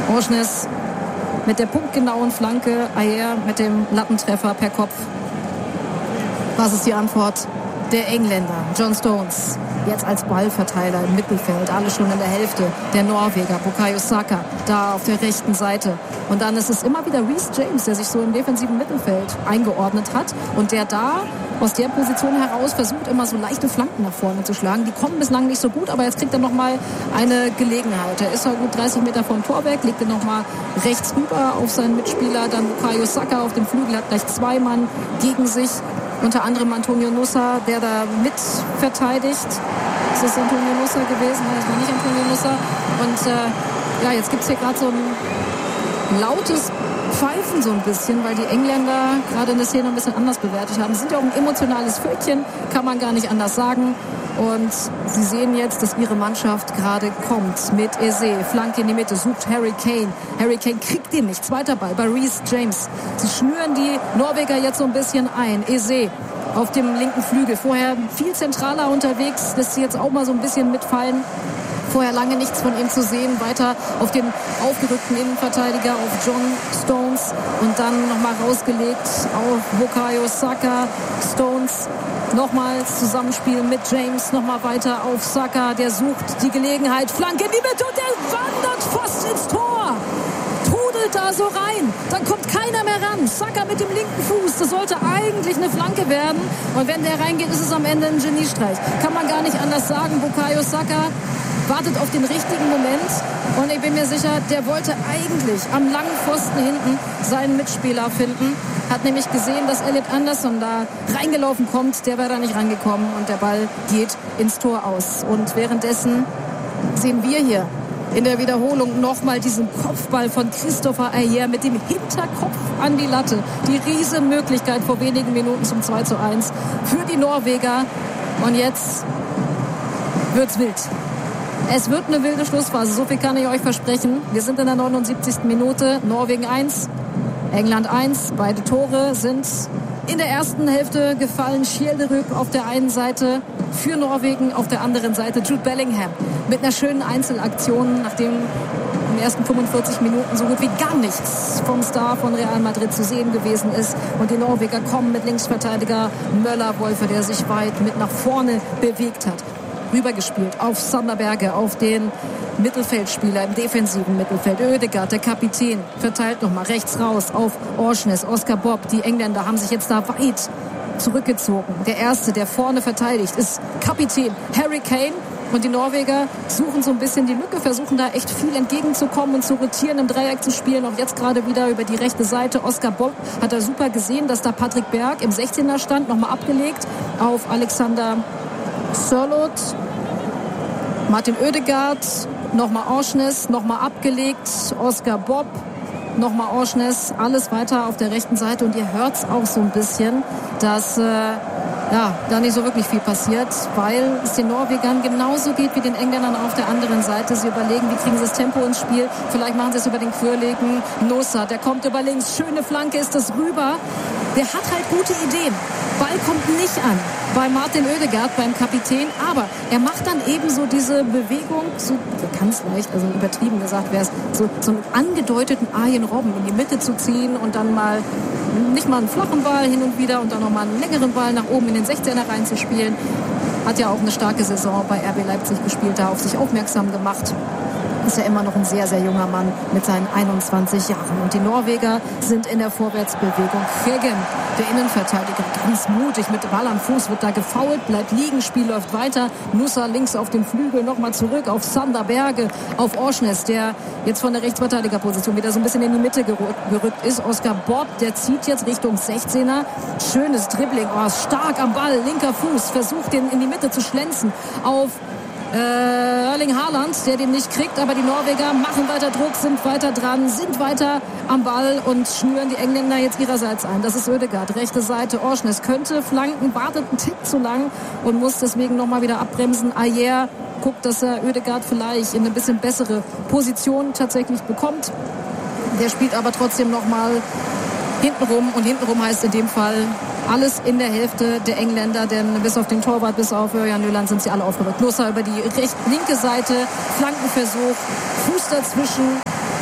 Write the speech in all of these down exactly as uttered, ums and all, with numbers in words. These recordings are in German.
Orsnes mit der punktgenauen Flanke, Ayer mit dem Lattentreffer per Kopf. Was ist die Antwort der Engländer? John Stones jetzt als Ballverteiler im Mittelfeld, alle schon in der Hälfte. Der Norweger Bukayo Saka da auf der rechten Seite. Und dann ist es immer wieder Reece James, der sich so im defensiven Mittelfeld eingeordnet hat und der da aus der Position heraus versucht, immer so leichte Flanken nach vorne zu schlagen. Die kommen bislang nicht so gut, aber jetzt kriegt er nochmal eine Gelegenheit. Er ist ja gut dreißig Meter vom Tor weg, legt er nochmal rechts rüber auf seinen Mitspieler. Dann Bukayo Saka auf dem Flügel, hat gleich zwei Mann gegen sich. Unter anderem Antonio Nusa, der da mit verteidigt. Ist das Antonio Nusa gewesen? Nein, das war nicht Antonio Nusa. Und äh, ja, jetzt gibt es hier gerade so ein lautes Pfeifen so ein bisschen, weil die Engländer gerade in der Szene ein bisschen anders bewertet haben. Sie sind ja auch ein emotionales Völkchen, kann man gar nicht anders sagen. Und sie sehen jetzt, dass ihre Mannschaft gerade kommt mit Eze. Flanke in die Mitte, sucht Harry Kane. Harry Kane kriegt den nicht. Zweiter Ball bei Reece James. Sie schnüren die Norweger jetzt so ein bisschen ein. Eze auf dem linken Flügel. Vorher viel zentraler unterwegs. Lässt sie jetzt auch mal so ein bisschen mitfallen. Vorher lange nichts von ihm zu sehen. Weiter auf den aufgerückten Innenverteidiger, auf John Stones. Und dann nochmal rausgelegt auf Bukayo Saka. Stones nochmals Zusammenspiel mit James. Nochmal weiter auf Saka. Der sucht die Gelegenheit. Flanke in die Mitte und der wandert fast ins Tor. Trudelt da so rein. Dann kommt keiner mehr ran. Saka mit dem linken Fuß. Das sollte eigentlich eine Flanke werden. Und wenn der reingeht, ist es am Ende ein Geniestreich. Kann man gar nicht anders sagen. Bukayo Saka wartet auf den richtigen Moment und ich bin mir sicher, der wollte eigentlich am langen Pfosten hinten seinen Mitspieler finden. Hat nämlich gesehen, dass Elliot Anderson da reingelaufen kommt. Der wäre da nicht rangekommen und der Ball geht ins Tor aus. Und währenddessen sehen wir hier in der Wiederholung nochmal diesen Kopfball von Christopher Ayer mit dem Hinterkopf an die Latte. Die Riesenmöglichkeit vor wenigen Minuten zum zwei zu eins für die Norweger. Und jetzt wird's wild. Es wird eine wilde Schlussphase, so viel kann ich euch versprechen. Wir sind in der neunundsiebzigsten Minute. Norwegen eins, England eins. Beide Tore sind in der ersten Hälfte gefallen. Schjelderup auf der einen Seite für Norwegen, auf der anderen Seite Jude Bellingham mit einer schönen Einzelaktion, nachdem in den ersten fünfundvierzig Minuten so gut wie gar nichts vom Star von Real Madrid zu sehen gewesen ist. Und die Norweger kommen mit Linksverteidiger Möller-Wolfe, der sich weit mit nach vorne bewegt hat. Rübergespielt auf Sander Berge, auf den Mittelfeldspieler im defensiven Mittelfeld. Ødegaard, der Kapitän, verteilt nochmal rechts raus auf Orsnes, Oscar Bob. Die Engländer haben sich jetzt da weit zurückgezogen. Der Erste, der vorne verteidigt, ist Kapitän Harry Kane. Und die Norweger suchen so ein bisschen die Lücke, versuchen da echt viel entgegenzukommen und zu rotieren, im Dreieck zu spielen. Auch jetzt gerade wieder über die rechte Seite. Oscar Bob hat er super gesehen, dass da Patrick Berg im sechzehner stand, nochmal abgelegt auf Alexander Sørloth. Martin Ødegaard, nochmal Orsnes, nochmal abgelegt, Oscar Bob, nochmal Orsnes, alles weiter auf der rechten Seite. Und ihr hört es auch so ein bisschen, dass äh, ja, da nicht so wirklich viel passiert, weil es den Norwegern genauso geht wie den Engländern auf der anderen Seite. Sie überlegen, wie kriegen sie das Tempo ins Spiel. Vielleicht machen sie es über den quirligen Nusa. Der kommt über links, schöne Flanke ist das rüber. Der hat halt gute Ideen. Ball kommt nicht an bei Martin Ødegaard, beim Kapitän, aber er macht dann eben so diese Bewegung, so ganz leicht, also übertrieben gesagt wäre es, so, so einen angedeuteten Arjen Robben in die Mitte zu ziehen und dann mal nicht mal einen flachen Ball hin und wieder und dann nochmal einen längeren Ball nach oben in den sechzehner reinzuspielen. Hat ja auch eine starke Saison bei R B Leipzig gespielt, da auf sich aufmerksam gemacht. Ist ja immer noch ein sehr, sehr junger Mann mit seinen einundzwanzig Jahren. Und die Norweger sind in der Vorwärtsbewegung. Hegen, der Innenverteidiger, ganz mutig mit Ball am Fuß, wird da gefoult, bleibt liegen, Spiel läuft weiter. Nusa links auf dem Flügel, nochmal zurück auf Sander Berge, auf Orsnes, der jetzt von der Rechtsverteidigerposition wieder so ein bisschen in die Mitte gerückt ist. Oscar Bob, der zieht jetzt Richtung sechzehner. Schönes Dribbling, oh, stark am Ball, linker Fuß, versucht den in die Mitte zu schlänzen auf Äh, Erling Haaland, der den nicht kriegt, aber die Norweger machen weiter Druck, sind weiter dran, sind weiter am Ball und schnüren die Engländer jetzt ihrerseits ein. Das ist Ødegaard, rechte Seite, Orsnes könnte flanken, wartet einen Tick zu lang und muss deswegen nochmal wieder abbremsen. Ayer guckt, dass er Ødegaard vielleicht in eine bisschen bessere Position tatsächlich bekommt. Der spielt aber trotzdem nochmal hintenrum und hintenrum heißt in dem Fall alles in der Hälfte der Engländer, denn bis auf den Torwart, bis auf Ørjan Nyland sind sie alle aufgerückt. Nusa über die recht linke Seite, Flankenversuch, Fuß dazwischen.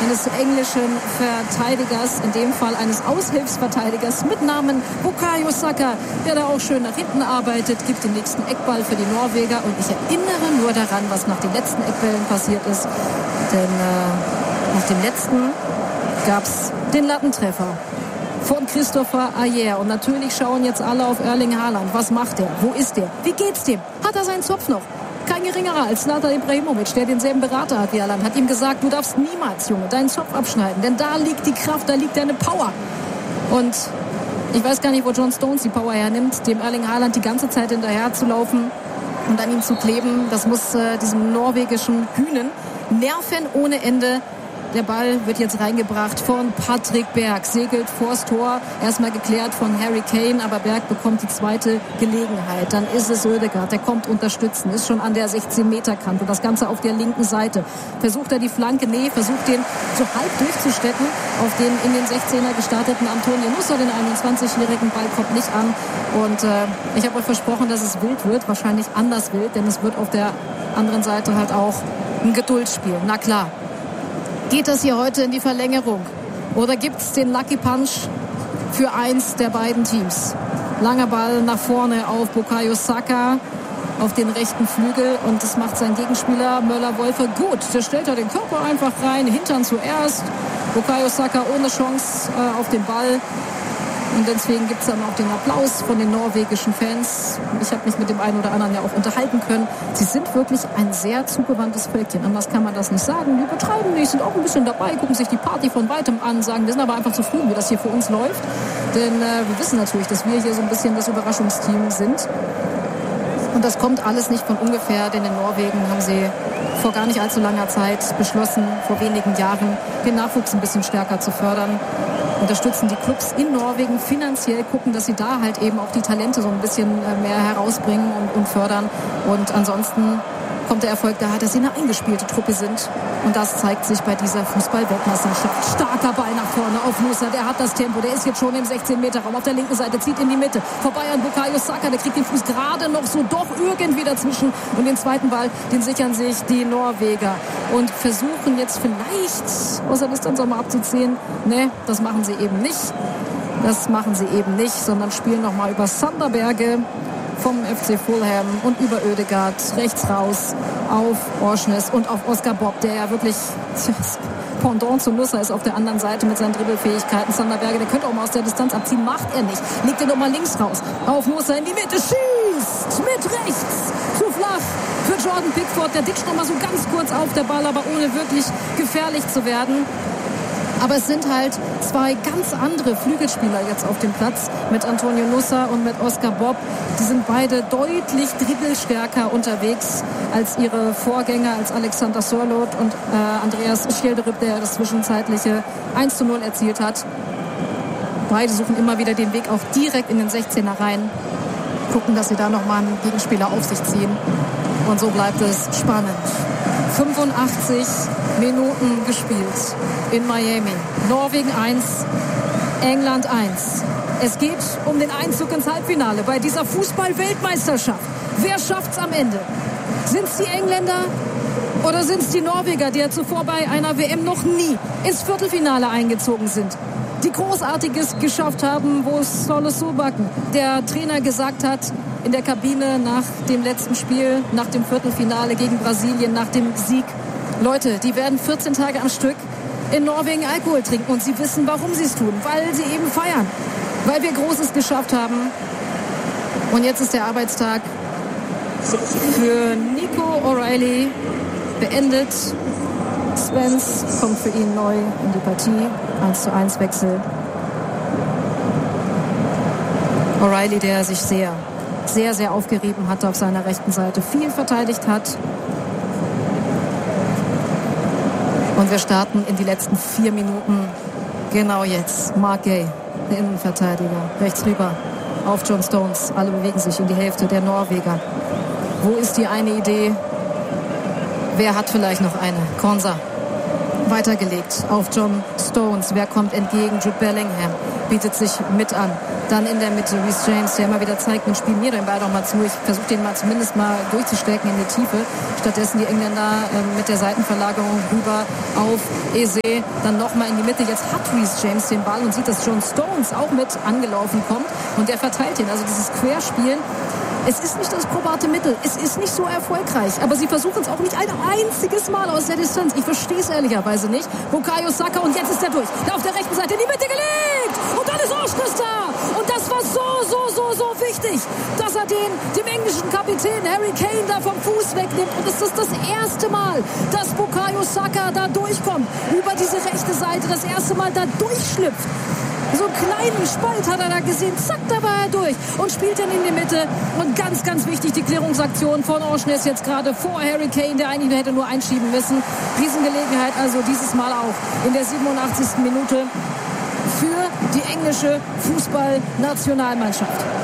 eines englischen Verteidigers, in dem Fall eines Aushilfsverteidigers mit Namen Bukayo Saka, der da auch schön nach hinten arbeitet, gibt den nächsten Eckball für die Norweger. Und ich erinnere nur daran, was nach den letzten Eckbällen passiert ist. Denn äh, nach dem letzten gab es den Lattentreffer von Christopher Ajer. Und natürlich schauen jetzt alle auf Erling Haaland. Was macht er? Wo ist er? Wie geht's dem? Hat er seinen Zopf noch? Kein geringerer als Zlatan Ibrahimovic, der denselben Berater hat wie Haaland, hat ihm gesagt, du darfst niemals, Junge, deinen Zopf abschneiden. Denn da liegt die Kraft, da liegt deine Power. Und ich weiß gar nicht, wo John Stones die Power hernimmt, dem Erling Haaland die ganze Zeit hinterher zu laufen und an ihm zu kleben. Das muss äh, diesem norwegischen Hühnen nerven ohne Ende. Der Ball wird jetzt reingebracht von Patrick Berg, segelt vors Tor, erstmal geklärt von Harry Kane, aber Berg bekommt die zweite Gelegenheit. Dann ist es Ødegaard, der kommt unterstützen, ist schon an der sechzehn-Meter-Kante, das Ganze auf der linken Seite. Versucht er die Flanke? Nee, versucht den so halb durchzustecken auf den in den sechzehner gestarteten Antonio Nusa, den einundzwanzigjährigen. Ball kommt nicht an und äh, ich habe euch versprochen, dass es wild wird, wahrscheinlich anders wild, denn es wird auf der anderen Seite halt auch ein Geduldsspiel. Na klar. Geht das hier heute in die Verlängerung? Oder gibt es den Lucky Punch für eins der beiden Teams? Langer Ball nach vorne auf Bukayo Saka auf den rechten Flügel und das macht sein Gegenspieler Möller-Wolfe gut. Der stellt da den Körper einfach rein, Hintern zuerst. Bukayo Saka ohne Chance äh, auf den Ball. Und deswegen gibt es dann auch den Applaus von den norwegischen Fans. Ich habe mich mit dem einen oder anderen ja auch unterhalten können. Sie sind wirklich ein sehr zugewandtes Völkchen. Anders kann man das nicht sagen. Die übertreiben nicht, sind auch ein bisschen dabei, gucken sich die Party von weitem an, sagen, wir sind aber einfach zufrieden, wie das hier für uns läuft. Denn äh, wir wissen natürlich, dass wir hier so ein bisschen das Überraschungsteam sind. Und das kommt alles nicht von ungefähr, denn in Norwegen haben sie vor gar nicht allzu langer Zeit beschlossen, vor wenigen Jahren den Nachwuchs ein bisschen stärker zu fördern. Unterstützen die Clubs in Norwegen finanziell, gucken, dass sie da halt eben auch die Talente so ein bisschen mehr herausbringen und, und fördern. Und ansonsten kommt der Erfolg daher, dass sie eine eingespielte Truppe sind. Und das zeigt sich bei dieser Fußball-Weltmeisterschaft. Starker Ball nach vorne auf Nusa, der hat das Tempo, der ist jetzt schon im sechzehn-Meter-Raum. Auf der linken Seite zieht in die Mitte. Vorbei an Bukayo Saka, der kriegt den Fuß gerade noch so doch irgendwie dazwischen. Und den zweiten Ball, den sichern sich die Norweger. Und versuchen jetzt vielleicht aus der Distanz auch mal abzuziehen. Ne, das machen sie eben nicht. Das machen sie eben nicht, sondern spielen nochmal über Sander Berge vom F C Fulham und über Ødegaard rechts raus auf Orsnes und auf Oscar Bob, der ja wirklich Pendant zu Nusa ist auf der anderen Seite mit seinen Dribbelfähigkeiten. Sander Berge, der könnte auch mal aus der Distanz abziehen, macht er nicht. Legt er nochmal links raus auf Nusa in die Mitte, schießt mit rechts zu flach für Jordan Pickford. Der ditcht nochmal so ganz kurz auf der Ball, aber ohne wirklich gefährlich zu werden. Aber es sind halt zwei ganz andere Flügelspieler jetzt auf dem Platz mit Antonio Nusa und mit Oscar Bob. Die sind beide deutlich dribbelstärker unterwegs als ihre Vorgänger, als Alexander Sørloth und äh, Andreas Schjelderup, der das zwischenzeitliche eins zu null erzielt hat. Beide suchen immer wieder den Weg auch direkt in den sechzehner rein. Gucken, dass sie da nochmal einen Gegenspieler auf sich ziehen. Und so bleibt es spannend. fünfundachtzig Minuten gespielt in Miami. Norwegen eins, England eins. Es geht um den Einzug ins Halbfinale bei dieser Fußball-Weltmeisterschaft. Wer schafft's am Ende? Sind's die Engländer oder sind's die Norweger, die ja zuvor bei einer W M noch nie ins Viertelfinale eingezogen sind? Die Großartiges geschafft haben, wo Ståle Solbakken, der Trainer, gesagt hat in der Kabine nach dem letzten Spiel, nach dem Viertelfinale gegen Brasilien, nach dem Sieg: Leute, die werden vierzehn Tage am Stück in Norwegen Alkohol trinken und sie wissen, warum sie es tun, weil sie eben feiern, weil wir Großes geschafft haben. Und jetzt ist der Arbeitstag für Nico O'Reilly beendet. Spence kommt für ihn neu in die Partie. eins zu eins Wechsel. O'Reilly, der sich sehr, sehr, sehr aufgerieben hat auf seiner rechten Seite, viel verteidigt hat. Und wir starten in die letzten vier Minuten. Genau jetzt. Mark Gay, der Innenverteidiger, rechts rüber auf John Stones. Alle bewegen sich in die Hälfte der Norweger. Wo ist die eine Idee? Wer hat vielleicht noch eine? Konsa. Weitergelegt auf John Stones. Wer kommt entgegen? Jude Bellingham bietet sich mit an. Dann in der Mitte Reece James, der immer wieder zeigt, man spielt mir den Ball doch mal zu. Ich versuche den mal zumindest mal durchzustecken in die Tiefe. Stattdessen die Engländer äh, mit der Seitenverlagerung rüber auf Eze. Dann nochmal in die Mitte. Jetzt hat Reece James den Ball und sieht, dass John Stones auch mit angelaufen kommt. Und der verteilt ihn. Also dieses Querspielen. Es ist nicht das probate Mittel. Es ist nicht so erfolgreich. Aber sie versuchen es auch nicht ein einziges Mal aus der Distanz. Ich verstehe es ehrlicherweise nicht. Bukayo Saka und jetzt ist er durch. Da auf der rechten Seite in die Mitte gelegt. Und dann ist Orsnes da. Und das war so, so, so, so wichtig, dass er den, dem englischen Kapitän Harry Kane da vom Fuß wegnimmt. Und es ist das erste Mal, dass Bukayo Saka da durchkommt. Über diese rechte Seite. Das erste Mal da durchschlüpft. So einen kleinen Spalt hat er da gesehen. Zack, da war er durch und spielt dann in die Mitte. Und ganz, ganz wichtig, die Klärungsaktion von Orsnes jetzt gerade vor Harry Kane, der eigentlich hätte nur einschieben müssen. Riesengelegenheit also dieses Mal auch in der siebenundachtzigsten Minute für die englische Fußballnationalmannschaft.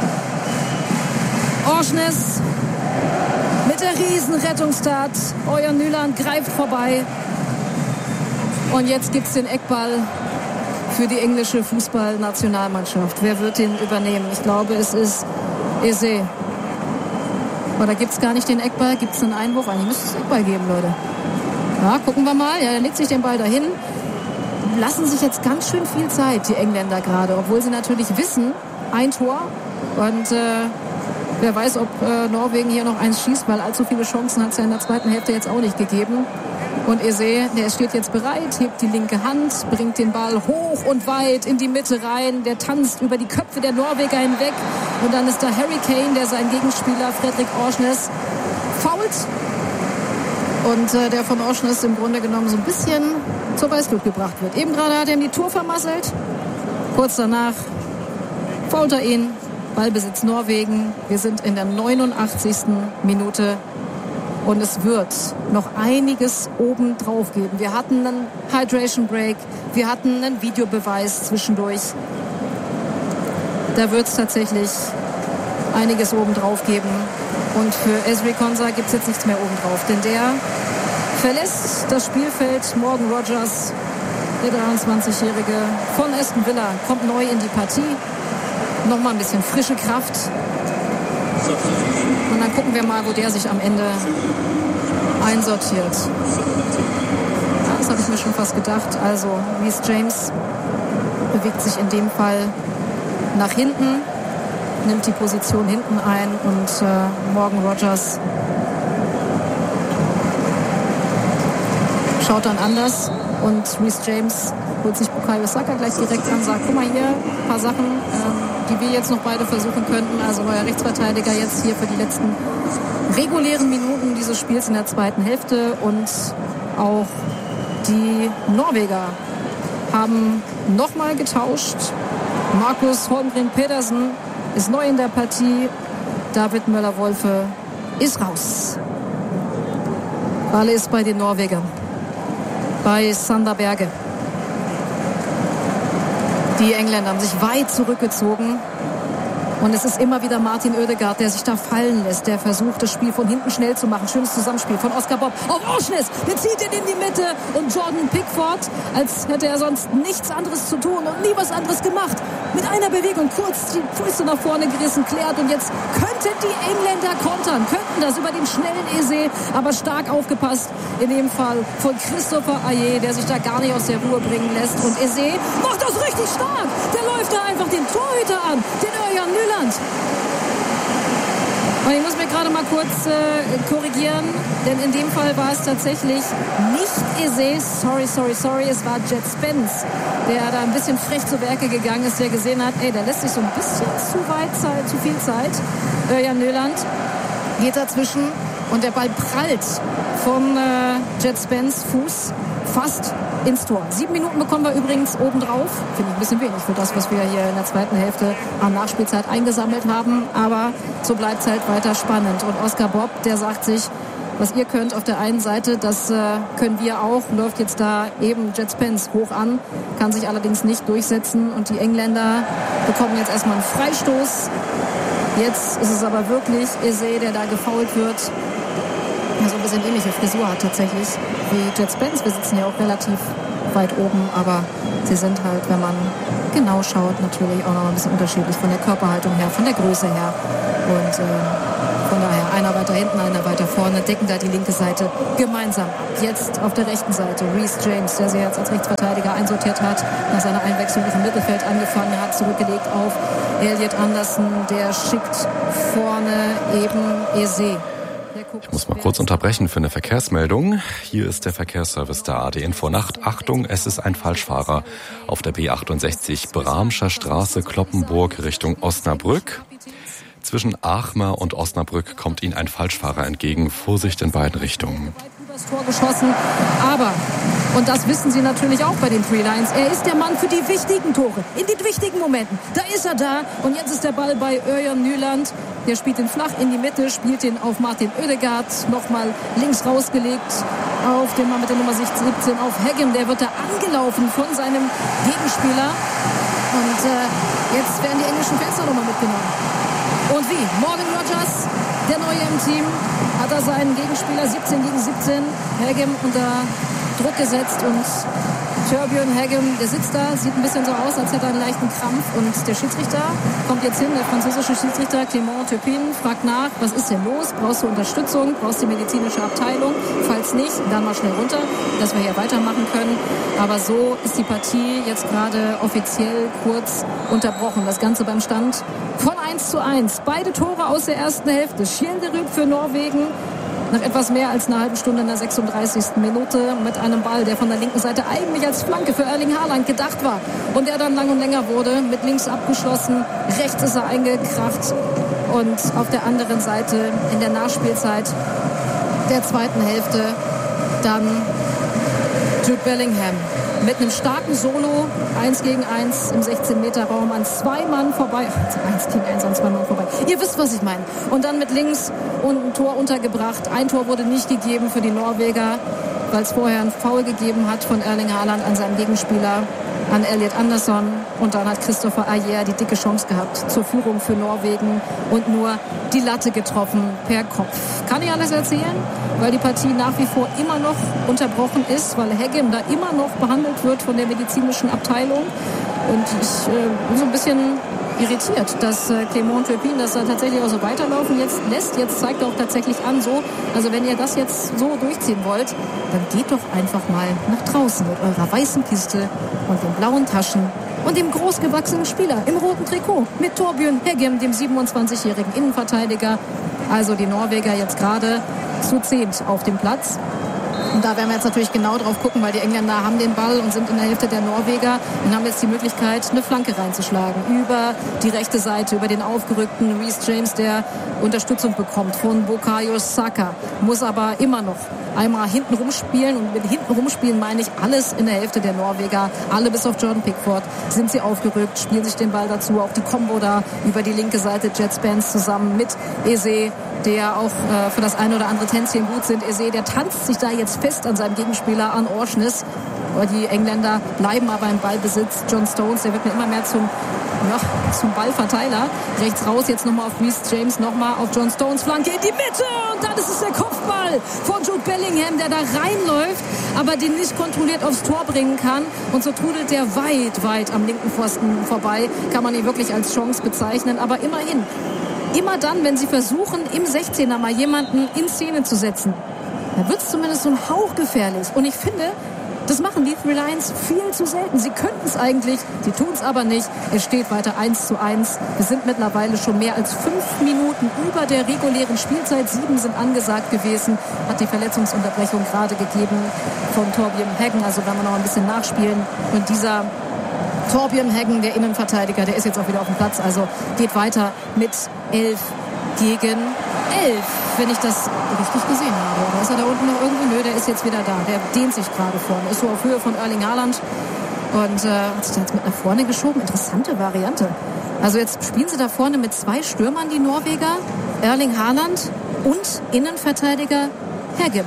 Orsnes mit der Riesenrettungstat. Euer Nyland greift vorbei. Und jetzt gibt es den Eckball für die englische Fußballnationalmannschaft. Wer wird den übernehmen? Ich glaube, es ist Eze. Oder gibt es gar nicht den Eckball? Gibt es einen Einwurf? Eigentlich müsste es Eckball geben, Leute. Ja, gucken wir mal. Ja, er legt sich den Ball dahin. Lassen sich jetzt ganz schön viel Zeit, die Engländer gerade. Obwohl sie natürlich wissen, ein Tor. Und äh, wer weiß, ob äh, Norwegen hier noch eins schießt, weil allzu viele Chancen hat es ja in der zweiten Hälfte jetzt auch nicht gegeben. Und Eze, der steht jetzt bereit, hebt die linke Hand, bringt den Ball hoch und weit in die Mitte rein. Der tanzt über die Köpfe der Norweger hinweg. Und dann ist da Harry Kane, der seinen Gegenspieler Fredrik Orsnes fault. Und äh, der von Orsnes im Grunde genommen so ein bisschen zur Weißglut gebracht wird. Eben gerade hat er ihm die Tour vermasselt. Kurz danach fault er ihn. Ballbesitz Norwegen. Wir sind in der neunundachtzigsten Minute. Und es wird noch einiges oben drauf geben. Wir hatten einen Hydration Break. Wir hatten einen Videobeweis zwischendurch. Da wird es tatsächlich einiges oben drauf geben. Und für Ezri Konsa gibt es jetzt nichts mehr oben drauf. Denn der verlässt das Spielfeld. Morgan Rogers, der dreiundzwanzigjährige von Aston Villa, kommt neu in die Partie. Nochmal ein bisschen frische Kraft. Und dann gucken wir mal, wo der sich am Ende einsortiert. Ja, das habe ich mir schon fast gedacht. Also Reece James bewegt sich in dem Fall nach hinten, nimmt die Position hinten ein und äh, Morgan Rogers schaut dann anders. Und Reece James holt sich Bukayo Saka gleich direkt an, sagt, guck mal hier, ein paar Sachen, ähm, die wir jetzt noch beide versuchen könnten. Also neuer Rechtsverteidiger jetzt hier für die letzten regulären Minuten dieses Spiels in der zweiten Hälfte. Und auch die Norweger haben nochmal getauscht. Markus Holmgren Pedersen ist neu in der Partie. David Möller-Wolfe ist raus. Ball ist bei den Norwegern. Bei Sander Berge. Die Engländer haben sich weit zurückgezogen. Und es ist immer wieder Martin Oedegaard, der sich da fallen lässt. Der versucht, das Spiel von hinten schnell zu machen. Schönes Zusammenspiel von Oscar Bob auf Orsnes. Der zieht ihn in die Mitte. Und Jordan Pickford, als hätte er sonst nichts anderes zu tun und nie was anderes gemacht. Mit einer Bewegung kurz die Füße nach vorne gerissen, klärt. Und jetzt könnten die Engländer kontern. Könnten das über den schnellen Eze. Aber stark aufgepasst. In dem Fall von Christopher Ayer, der sich da gar nicht aus der Ruhe bringen lässt. Und Eze macht das richtig stark. Der läuft da einfach den Torhüter an. Den Örjan Nyland. Und ich muss mir gerade mal kurz äh, korrigieren, denn in dem Fall war es tatsächlich nicht Eze, sorry, sorry, sorry, es war Jet Spence, der da ein bisschen frech zu Werke gegangen ist, der gesehen hat, ey, da lässt sich so ein bisschen zu weit Zeit, zu viel Zeit. Örjan Nyland geht dazwischen und der Ball prallt vom äh, Jet Spence Fuß fast ins Tor. Sieben Minuten bekommen wir übrigens obendrauf. Finde ich ein bisschen wenig für das, was wir hier in der zweiten Hälfte an Nachspielzeit eingesammelt haben. Aber so bleibt es halt weiter spannend. Und Oscar Bob, der sagt sich, was ihr könnt auf der einen Seite, das äh, können wir auch. Läuft jetzt da eben Jet Spence hoch an, kann sich allerdings nicht durchsetzen. Und die Engländer bekommen jetzt erstmal einen Freistoß. Jetzt ist es aber wirklich Eze, der da gefoult wird. ja, so ein bisschen ähnliche Frisur hat tatsächlich wie Jet Spence. Wir sitzen ja auch relativ weit oben, aber sie sind halt, wenn man genau schaut, natürlich auch noch ein bisschen unterschiedlich von der Körperhaltung her, von der Größe her. Und äh, von daher einer weiter hinten, einer weiter vorne, decken da die linke Seite gemeinsam ab. Jetzt auf der rechten Seite Reece James, der sich jetzt als Rechtsverteidiger einsortiert hat, nach seiner Einwechslung im Mittelfeld angefangen hat, zurückgelegt auf Elliot Anderson, der schickt vorne eben Eze. Ich muss mal kurz unterbrechen für eine Verkehrsmeldung. Hier ist der Verkehrsservice der A D Info Nacht. Achtung, es ist ein Falschfahrer auf der B achtundsechzig Bramscher Straße, Cloppenburg Richtung Osnabrück. Zwischen Aachmer und Osnabrück kommt Ihnen ein Falschfahrer entgegen. Vorsicht in beiden Richtungen. Das Tor geschossen, aber, und das wissen Sie natürlich auch bei den Three Lions, er ist der Mann für die wichtigen Tore, in den wichtigen Momenten. Da ist er da und jetzt ist der Ball bei Örjan Nyland. Der spielt ihn flach in die Mitte, spielt ihn auf Martin Oedegaard, nochmal links rausgelegt auf den Mann mit der Nummer siebzehn, auf Haggem. Der wird da angelaufen von seinem Gegenspieler und äh, jetzt werden die englischen Fans da nochmal mitgenommen. Und wie? Morgan Rogers, der Neue im Team, hat er seinen Gegenspieler siebzehn gegen siebzehn, Haggem, unter Druck gesetzt und Torbjörn Haggem, der sitzt da, sieht ein bisschen so aus, als hätte er einen leichten Krampf und der Schiedsrichter kommt jetzt hin, der französische Schiedsrichter Clément Turpin fragt nach, was ist denn los, brauchst du Unterstützung, brauchst du die medizinische Abteilung, falls nicht, dann mal schnell runter, dass wir hier weitermachen können, aber so ist die Partie jetzt gerade offiziell kurz unterbrochen, das Ganze beim Stand von eins zu eins, beide Tore aus der ersten Hälfte, Schjelderup für Norwegen, nach etwas mehr als einer halben Stunde in der sechsunddreißigsten Minute mit einem Ball, der von der linken Seite eigentlich als Flanke für Erling Haaland gedacht war und der dann lang und länger wurde, mit links abgeschlossen, rechts ist er eingekracht und auf der anderen Seite in der Nachspielzeit der zweiten Hälfte dann Jude Bellingham mit einem starken Solo, eins gegen eins im sechzehn-Meter-Raum an zwei Mann vorbei. eins gegen eins an zwei Mann vorbei. Ihr wisst, was ich meine. Und dann mit links und ein Tor untergebracht. Ein Tor wurde nicht gegeben für die Norweger, weil es vorher einen Foul gegeben hat von Erling Haaland an seinem Gegenspieler, an Elliot Anderson. Und dann hat Christopher Ajer die dicke Chance gehabt zur Führung für Norwegen und nur die Latte getroffen per Kopf. Kann ich alles erzählen? Weil die Partie nach wie vor immer noch unterbrochen ist, weil Haggem da immer noch behandelt wird von der medizinischen Abteilung. Und ich äh, bin so ein bisschen irritiert, dass äh, Clément Turpin das da tatsächlich auch so weiterlaufen jetzt lässt. Jetzt zeigt er auch tatsächlich an, so, also wenn ihr das jetzt so durchziehen wollt, dann geht doch einfach mal nach draußen mit eurer weißen Kiste und den blauen Taschen und dem großgewachsenen Spieler im roten Trikot mit Torbjörn Haggem, dem siebenundzwanzigjährigen Innenverteidiger. Also die Norweger jetzt gerade zu zehnt auf dem Platz. Und da werden wir jetzt natürlich genau drauf gucken, weil die Engländer haben den Ball und sind in der Hälfte der Norweger und haben jetzt die Möglichkeit, eine Flanke reinzuschlagen. Über die rechte Seite, über den aufgerückten Reece James, der Unterstützung bekommt von Bukayo Saka. Muss aber immer noch einmal hinten rumspielen. Und mit hinten rumspielen meine ich alles in der Hälfte der Norweger. Alle bis auf Jordan Pickford sind sie aufgerückt, spielen sich den Ball dazu. Auch die Combo da über die linke Seite, Jet Spence zusammen mit Eze, der auch äh, für das eine oder andere Tänzchen gut sind. Eze, der tanzt sich da jetzt fest an seinem Gegenspieler, an Orsnes. Die Engländer bleiben aber im Ballbesitz. John Stones, der wird mir immer mehr zum, ja, zum Ballverteiler. Rechts raus, jetzt nochmal auf Reece James, nochmal auf John Stones Flanke in die Mitte. Und dann ist es der Kopfball von Jude Bellingham, der da reinläuft, aber den nicht kontrolliert aufs Tor bringen kann. Und so trudelt der weit, weit am linken Pfosten vorbei. Kann man ihn wirklich als Chance bezeichnen. Aber immerhin, immer dann, wenn sie versuchen, im sechzehner mal jemanden in Szene zu setzen, da wird es zumindest so ein Hauch gefährlich. Und ich finde, das machen die Three Lions viel zu selten. Sie könnten es eigentlich, sie tun es aber nicht. Es steht weiter eins zu eins. Wir sind mittlerweile schon mehr als fünf Minuten über der regulären Spielzeit. Sieben sind angesagt gewesen. Hat die Verletzungsunterbrechung gerade gegeben von Torbjörn Haggem. Also werden wir noch ein bisschen nachspielen. Und dieser Torbjörn Haggem, der Innenverteidiger, der ist jetzt auch wieder auf dem Platz. Also geht weiter mit elf gegen elf, wenn ich das richtig gesehen habe. Oder ist er da unten noch irgendwo? Nö, der ist jetzt wieder da. Der dehnt sich gerade vorne. Ist so auf Höhe von Erling Haaland. Und äh, hat sich da jetzt mit nach vorne geschoben. Interessante Variante. Also jetzt spielen sie da vorne mit zwei Stürmern, die Norweger. Erling Haaland und Innenverteidiger Haggem.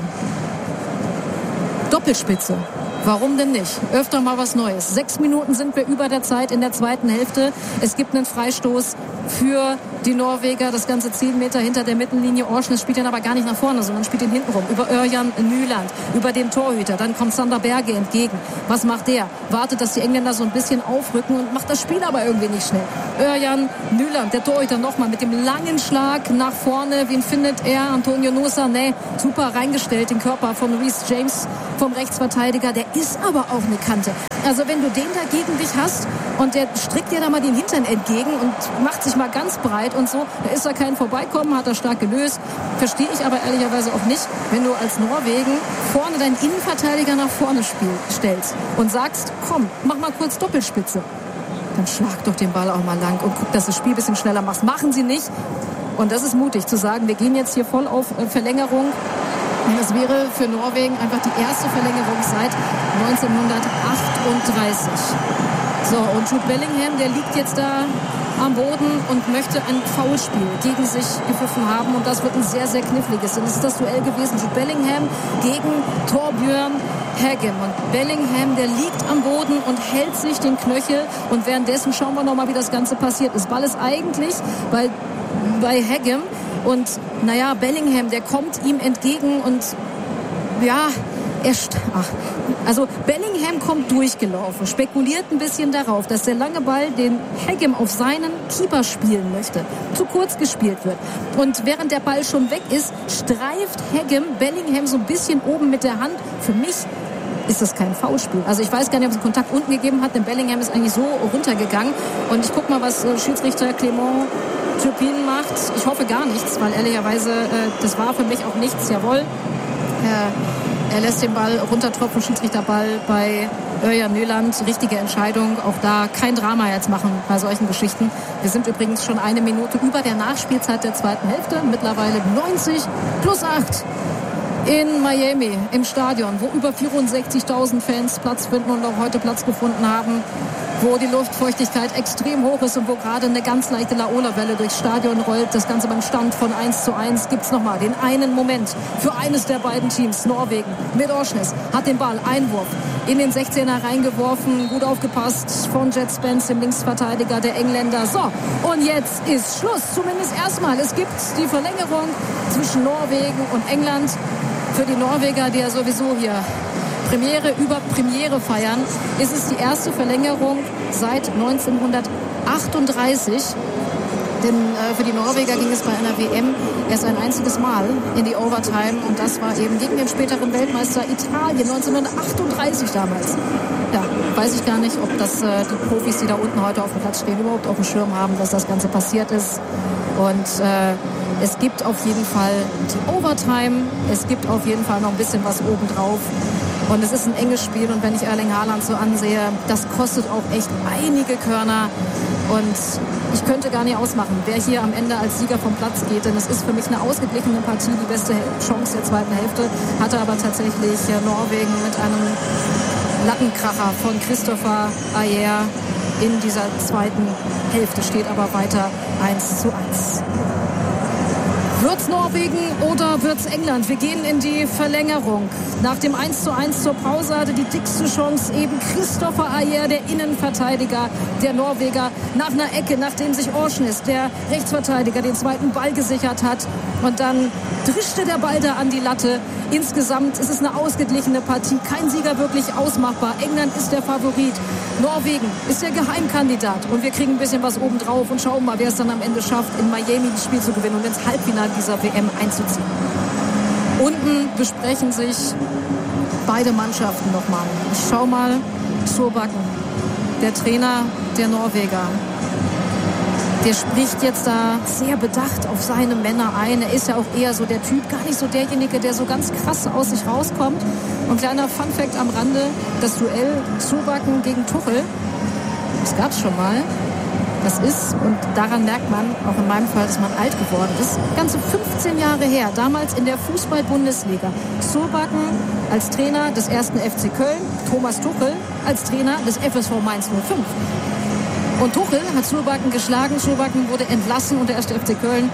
Doppelspitze. Warum denn nicht? Öfter mal was Neues. Sechs Minuten sind wir über der Zeit in der zweiten Hälfte. Es gibt einen Freistoß für die Norweger. Das ganze zehn Meter hinter der Mittellinie. Orsnes spielt ihn aber gar nicht nach vorne, sondern spielt ihn hinten rum. Über Örjan Nyland, über den Torhüter. Dann kommt Sander Berge entgegen. Was macht der? Wartet, dass die Engländer so ein bisschen aufrücken und macht das Spiel aber irgendwie nicht schnell. Örjan Nyland, der Torhüter, nochmal mit dem langen Schlag nach vorne. Wen findet er? Antonio Nusa? Nee, super reingestellt, den Körper von Reece James, vom Rechtsverteidiger. Der ist aber auch eine Kante. Also wenn du den da gegen dich hast und der strickt dir da mal den Hintern entgegen und macht sich mal ganz breit und so, da ist da kein Vorbeikommen, hat er stark gelöst. Verstehe ich aber ehrlicherweise auch nicht, wenn du als Norwegen vorne deinen Innenverteidiger nach vorne spiel, stellst und sagst, komm, mach mal kurz Doppelspitze. Dann schlag doch den Ball auch mal lang und guck, dass du das Spiel ein bisschen schneller machst. Machen sie nicht. Und das ist mutig zu sagen, wir gehen jetzt hier voll auf Verlängerung. Und das wäre für Norwegen einfach die erste Verlängerung seit neunzehnhundertachtunddreißig. So, und Jude Bellingham, der liegt jetzt da am Boden und möchte ein Foulspiel gegen sich gepfiffen haben. Und das wird ein sehr, sehr kniffliges. Und das ist das Duell gewesen. Jude Bellingham gegen Torbjörn Haggem. Und Bellingham, der liegt am Boden und hält sich den Knöchel. Und währenddessen schauen wir nochmal, wie das Ganze passiert ist. Ball ist eigentlich bei, bei Haggem. Und naja, Bellingham, der kommt ihm entgegen und ja, er ach, also Bellingham kommt durchgelaufen, spekuliert ein bisschen darauf, dass der lange Ball den Haggem auf seinen Keeper spielen möchte, zu kurz gespielt wird. Und während der Ball schon weg ist, streift Haggem Bellingham so ein bisschen oben mit der Hand. Für mich ist das kein Foulspiel. Also ich weiß gar nicht, ob es einen Kontakt unten gegeben hat, denn Bellingham ist eigentlich so runtergegangen. Und ich guck mal, was äh, Schiedsrichter Clément Turpin macht. Ich hoffe gar nichts, weil ehrlicherweise, äh, das war für mich auch nichts. Jawohl, äh, er lässt den Ball runtertropfen, Schiedsrichterball bei Örjan Nyland. Richtige Entscheidung. Auch da kein Drama jetzt machen bei solchen Geschichten. Wir sind übrigens schon eine Minute über der Nachspielzeit der zweiten Hälfte. Mittlerweile neunzig plus acht. In Miami, im Stadion, wo über vierundsechzigtausend Fans Platz finden und auch heute Platz gefunden haben, wo die Luftfeuchtigkeit extrem hoch ist und wo gerade eine ganz leichte Laola-Welle durchs Stadion rollt. Das Ganze beim Stand von eins zu eins. Gibt's nochmal den einen Moment für eines der beiden Teams. Norwegen mit Orsnes hat den Ball, Einwurf in den sechzehner reingeworfen. Gut aufgepasst von Jet Spence, dem Linksverteidiger der Engländer. So, und jetzt ist Schluss. Zumindest erstmal. Es gibt die Verlängerung zwischen Norwegen und England. Für die Norweger, die ja sowieso hier Premiere über Premiere feiern, ist es die erste Verlängerung seit neunzehnhundertachtunddreißig. Denn äh, für die Norweger ging es bei einer W M erst ein einziges Mal in die Overtime. Und das war eben gegen den späteren Weltmeister Italien neunzehnhundertachtunddreißig damals. Ja, weiß ich gar nicht, ob das äh, die Profis, die da unten heute auf dem Platz stehen, überhaupt auf dem Schirm haben, dass das Ganze passiert ist. Und äh, es gibt auf jeden Fall die Overtime. Es gibt auf jeden Fall noch ein bisschen was obendrauf. Und es ist ein enges Spiel. Und wenn ich Erling Haaland so ansehe, das kostet auch echt einige Körner. Und ich könnte gar nicht ausmachen, wer hier am Ende als Sieger vom Platz geht. Denn es ist für mich eine ausgeglichene Partie. Die beste Chance der zweiten Hälfte hatte aber tatsächlich Norwegen mit einem Lattenkracher von Christopher Ajer in dieser zweiten Hälfte. Steht aber weiter eins zu eins. Wird's Norwegen oder wird's England? Wir gehen in die Verlängerung. Nach dem eins zu eins zur Pause hatte die dickste Chance eben Christopher Ajer, der Innenverteidiger der Norweger, nach einer Ecke, nachdem sich Orsnes, der Rechtsverteidiger, den zweiten Ball gesichert hat. Und dann drischte der Ball da an die Latte. Insgesamt ist es eine ausgeglichene Partie. Kein Sieger wirklich ausmachbar. England ist der Favorit. Norwegen ist der Geheimkandidat. Und wir kriegen ein bisschen was obendrauf und schauen mal, wer es dann am Ende schafft, in Miami das Spiel zu gewinnen und ins Halbfinale dieser W M einzuziehen. Unten besprechen sich beide Mannschaften nochmal. Ich schau mal, Solbakken, der Trainer der Norweger. Der spricht jetzt da sehr bedacht auf seine Männer ein. Er ist ja auch eher so der Typ, gar nicht so derjenige, der so ganz krass aus sich rauskommt. Und kleiner Funfact am Rande, das Duell Solbakken gegen Tuchel, das gab's schon mal. Das ist, und daran merkt man, auch in meinem Fall, dass man alt geworden ist, ganze fünfzehn Jahre her, damals in der Fußball-Bundesliga. Solbakken als Trainer des ersten F C Köln, Thomas Tuchel als Trainer des F S V Mainz null fünf. Und Tuchel hat Solbakken geschlagen, Solbakken wurde entlassen und der erste F C Köln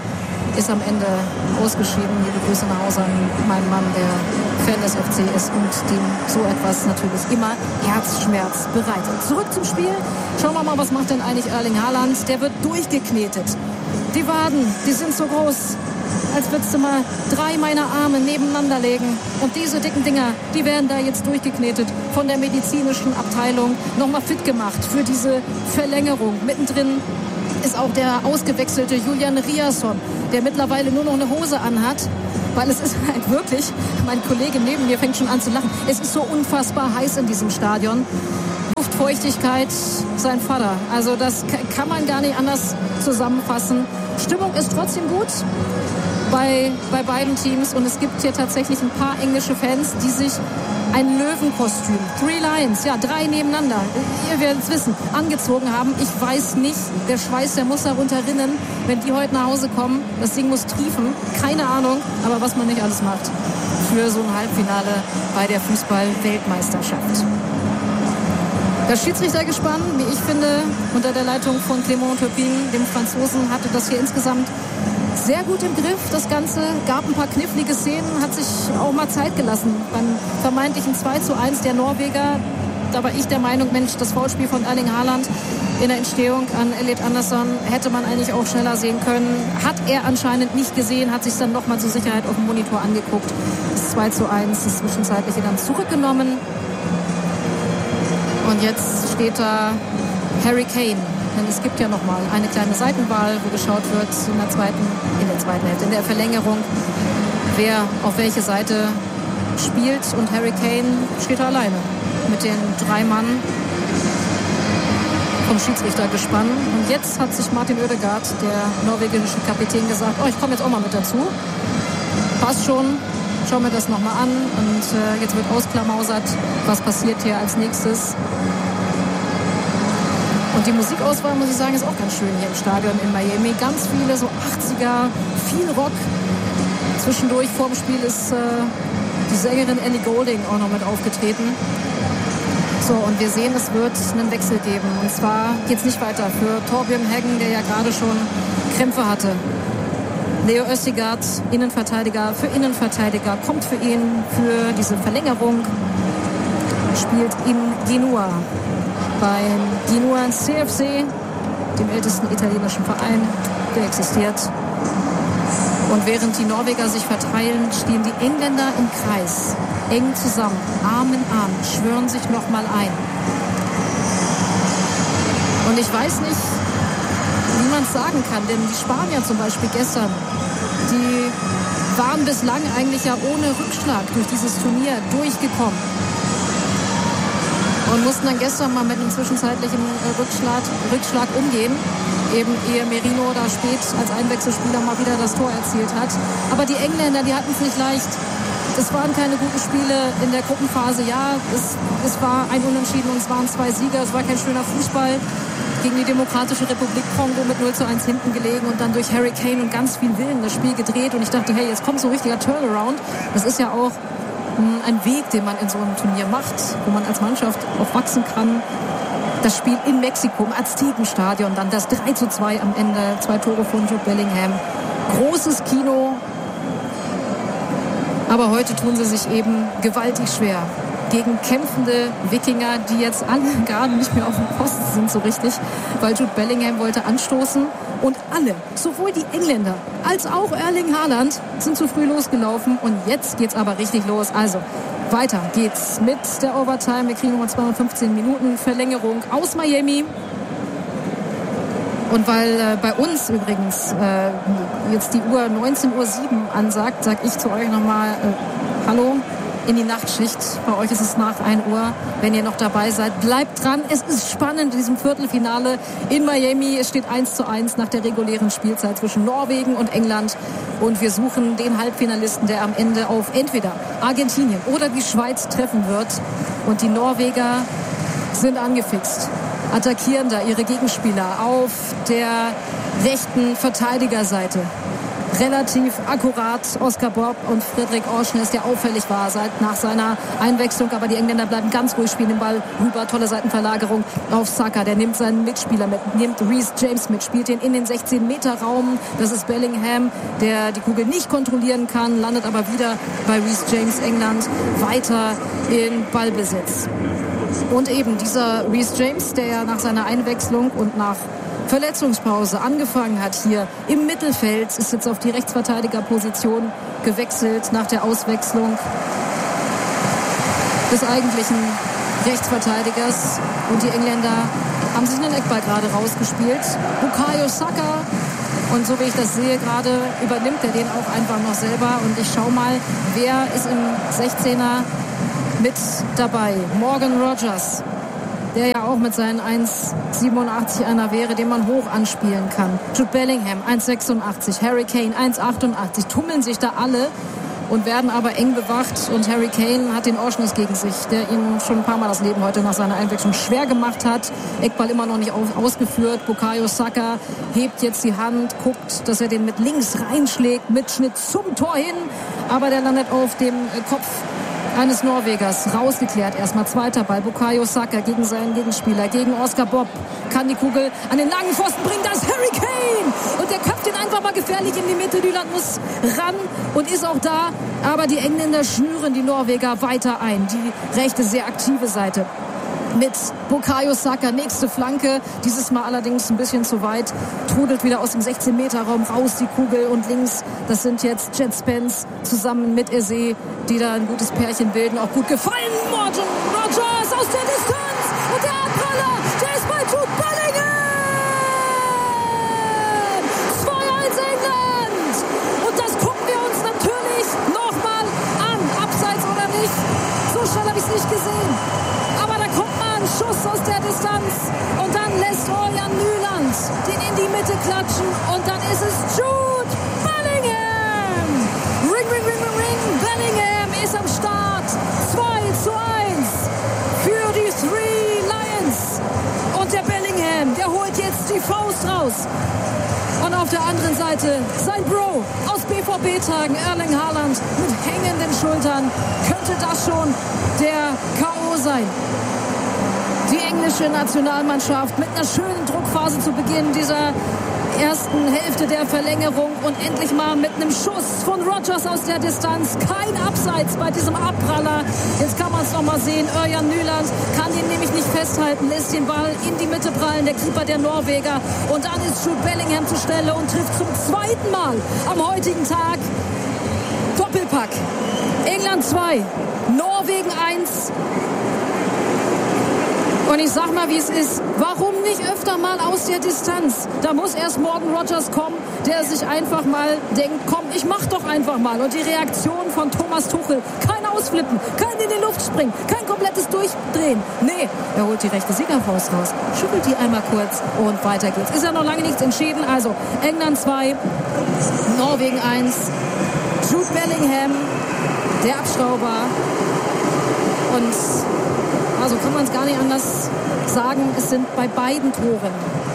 ist am Ende ausgeschieden. Liebe Grüße nach Hause an meinen Mann, der Fan des F C ist und dem so etwas natürlich immer Herzschmerz bereitet. Zurück zum Spiel. Schauen wir mal, was macht denn eigentlich Erling Haaland? Der wird durchgeknetet. Die Waden, die sind so groß, als würdest du mal drei meiner Arme nebeneinander legen. Und diese dicken Dinger, die werden da jetzt durchgeknetet von der medizinischen Abteilung. Nochmal fit gemacht für diese Verlängerung. Mittendrin ist auch der ausgewechselte Julian Riasson, der mittlerweile nur noch eine Hose anhat. Weil es ist halt wirklich, mein Kollege neben mir fängt schon an zu lachen, es ist so unfassbar heiß in diesem Stadion. Luftfeuchtigkeit, sein Vater. Also das kann man gar nicht anders zusammenfassen. Stimmung ist trotzdem gut bei, bei beiden Teams. Und es gibt hier tatsächlich ein paar englische Fans, die sich ein Löwenkostüm, Three Lions, ja, drei nebeneinander, ihr werdet es wissen, angezogen haben. Ich weiß nicht, der Schweiß, der muss da runterrinnen, wenn die heute nach Hause kommen. Das Ding muss triefen, keine Ahnung, aber was man nicht alles macht für so ein Halbfinale bei der Fußball-Weltmeisterschaft. Das Schiedsrichtergespann, wie ich finde, unter der Leitung von Clément Turpin, dem Franzosen, hatte das hier insgesamt sehr gut im Griff. Das Ganze gab ein paar knifflige Szenen, hat sich auch mal Zeit gelassen. Beim vermeintlichen zwei zu eins der Norweger, da war ich der Meinung, Mensch, das Foulspiel von Erling Haaland in der Entstehung an Elliot Anderson hätte man eigentlich auch schneller sehen können. Hat er anscheinend nicht gesehen, hat sich dann nochmal zur Sicherheit auf dem Monitor angeguckt. Das zwei zu eins, das Zwischenzeitliche dann zurückgenommen. Und jetzt steht da Harry Kane. Denn es gibt ja noch mal eine kleine Seitenwahl, wo geschaut wird in der zweiten, in der zweiten Hälfte, in der Verlängerung, wer auf welche Seite spielt. Und Harry Kane steht da alleine mit den drei Mann vom Schiedsrichtergespann. Und jetzt hat sich Martin Ødegaard, der norwegische Kapitän, gesagt, oh, ich komme jetzt auch mal mit dazu. Passt schon, schau mir das noch mal an. Und äh, jetzt wird ausklamausert, was passiert hier als nächstes. Und die Musikauswahl, muss ich sagen, ist auch ganz schön hier im Stadion in Miami. Ganz viele so achtziger, viel Rock. Zwischendurch vor dem Spiel ist äh, die Sängerin Ellie Goulding auch noch mit aufgetreten. So, und wir sehen, es wird einen Wechsel geben. Und zwar geht es nicht weiter für Torbjørn Heggen, der ja gerade schon Krämpfe hatte. Leo Østigard, Innenverteidiger für Innenverteidiger, kommt für ihn für diese Verlängerung. Spielt in Genua. Beim Genua C F C, dem ältesten italienischen Verein, der existiert. Und während die Norweger sich verteilen, stehen die Engländer im Kreis, eng zusammen, Arm in Arm, schwören sich nochmal ein. Und ich weiß nicht, wie man es sagen kann, denn die Spanier zum Beispiel gestern, die waren bislang eigentlich ja ohne Rückschlag durch dieses Turnier durchgekommen. Und mussten dann gestern mal mit einem zwischenzeitlichen Rückschlag, Rückschlag umgehen. Eben ehe Merino da spät als Einwechselspieler mal wieder das Tor erzielt hat. Aber die Engländer, die hatten es nicht leicht. Es waren keine guten Spiele in der Gruppenphase. Ja, es, es war ein Unentschieden und es waren zwei Sieger. Es war kein schöner Fußball. Gegen die Demokratische Republik Kongo mit null zu eins hinten gelegen und dann durch Harry Kane und ganz viel Willen das Spiel gedreht. Und ich dachte, hey, jetzt kommt so ein richtiger Turnaround. Das ist ja auch ein Weg, den man in so einem Turnier macht, wo man als Mannschaft auch wachsen kann. Das Spiel in Mexiko, im Aztekenstadion, dann das drei zu zwei am Ende, zwei Tore von Jude Bellingham. Großes Kino. Aber heute tun sie sich eben gewaltig schwer gegen kämpfende Wikinger, die jetzt alle gerade nicht mehr auf dem Posten sind so richtig, weil Jude Bellingham wollte anstoßen. Und alle, sowohl die Engländer als auch Erling Haaland, sind zu früh losgelaufen. Und jetzt geht's aber richtig los. Also weiter geht's mit der Overtime. Wir kriegen nochmal zweihundertfünfzehn Minuten Verlängerung aus Miami. Und weil äh, bei uns übrigens äh, jetzt die Uhr neunzehn Uhr sieben ansagt, sag ich zu euch nochmal äh, Hallo in die Nachtschicht. Bei euch ist es nach ein Uhr. Wenn ihr noch dabei seid, bleibt dran. Es ist spannend in diesem Viertelfinale in Miami. Es steht eins zu eins nach der regulären Spielzeit zwischen Norwegen und England. Und wir suchen den Halbfinalisten, der am Ende auf entweder Argentinien oder die Schweiz treffen wird. Und die Norweger sind angefixt, attackieren da ihre Gegenspieler auf der rechten Verteidigerseite. relativ akkurat. Oscar Bob und Fredrik Orsnes, der auffällig war seit nach seiner Einwechslung. Aber die Engländer bleiben ganz ruhig, spielen den Ball rüber. Tolle Seitenverlagerung auf Saka. Der nimmt seinen Mitspieler mit, nimmt Reece James mit, spielt den in den sechzehn Meter Raum. Das ist Bellingham, der die Kugel nicht kontrollieren kann, landet aber wieder bei Reece James. England weiter in Ballbesitz. Und eben dieser Reece James, der ja nach seiner Einwechslung und nach Verletzungspause angefangen hat hier im Mittelfeld, ist jetzt auf die Rechtsverteidigerposition gewechselt nach der Auswechslung des eigentlichen Rechtsverteidigers. Und die Engländer haben sich einen Eckball gerade rausgespielt. Bukayo Saka. Und so wie ich das sehe, gerade übernimmt er den auch einfach noch selber. Und ich schaue mal, wer ist im sechzehner mit dabei. Morgan Rogers, der ja auch mit seinen eins Komma siebenundachtzig einer wäre, den man hoch anspielen kann. Jude Bellingham, eins Komma sechsundachtzig. Harry Kane, eins Komma achtundachtzig. Tummeln sich da alle und werden aber eng bewacht. Und Harry Kane hat den Orsnes gegen sich, der ihm schon ein paar Mal das Leben heute nach seiner Einwechslung schwer gemacht hat. Eckball immer noch nicht auf, ausgeführt. Bukayo Saka hebt jetzt die Hand, guckt, dass er den mit links reinschlägt, mit Schnitt zum Tor hin. Aber der landet auf dem Kopf eines Norwegers. Rausgeklärt erstmal. Zweiter Ball. Bukayo Saka gegen seinen Gegenspieler, gegen Oscar Bob. Kann die Kugel an den langen Pfosten bringen. Das ist Harry Kane! Und der köpft ihn einfach mal gefährlich in die Mitte. Nyland muss ran und ist auch da. Aber die Engländer schnüren die Norweger weiter ein. Die rechte, sehr aktive Seite mit Bukayo Saka. Nächste Flanke. Dieses Mal allerdings ein bisschen zu weit. Trudelt wieder aus dem sechzehn Meter Raum raus die Kugel. Und links, das sind jetzt Jet Spence zusammen mit Eze, die da ein gutes Pärchen bilden. Auch gut gefallen. Morgan Rogers aus der Distanz. Und der Abpraller, der ist bei Jude Bellingham. zwei eins England. Und das gucken wir uns natürlich nochmal an. Abseits oder nicht. So schnell habe ich es nicht gesehen. Aber da kommt mal ein Schuss aus der Distanz. Und dann lässt Ørjan Nyland den in die Mitte klatschen. Und dann ist es Jude Bellingham. Ring, ring, ring, ring, ring. Bellingham ist am Start. zwei zu eins für die Three Lions. Und der Bellingham, der holt jetzt die Faust raus. Und auf der anderen Seite sein Bro aus B V B-Tagen, Erling Haaland, mit hängenden Schultern. Könnte das schon der K O sein? Die englische Nationalmannschaft mit einer schönen Druckphase zu Beginn dieser ersten Hälfte der Verlängerung und endlich mal mit einem Schuss von Rogers aus der Distanz. Kein Abseits bei diesem Abpraller. Jetzt kann man es noch mal sehen. Ørjan Nyland kann ihn nämlich nicht festhalten, lässt den Ball in die Mitte prallen, der Keeper der Norweger. Und dann ist Jude Bellingham zur Stelle und trifft zum zweiten Mal am heutigen Tag. Doppelpack. England zwei, Norwegen eins. Und ich sag mal, wie es ist. Warum nicht öfter mal aus der Distanz? Da muss erst Morgan Rogers kommen, der sich einfach mal denkt, komm, ich mach doch einfach mal. Und die Reaktion von Thomas Tuchel, kein Ausflippen, kein in die Luft springen, kein komplettes Durchdrehen. Nee, er holt die rechte Siegerfaust raus, schüttelt die einmal kurz und weiter geht's. Ist ja noch lange nichts entschieden. Also England zwei, Norwegen eins. Jude Bellingham, der Abschrauber. Und also kann man es gar nicht anders sagen, es sind bei beiden Toren.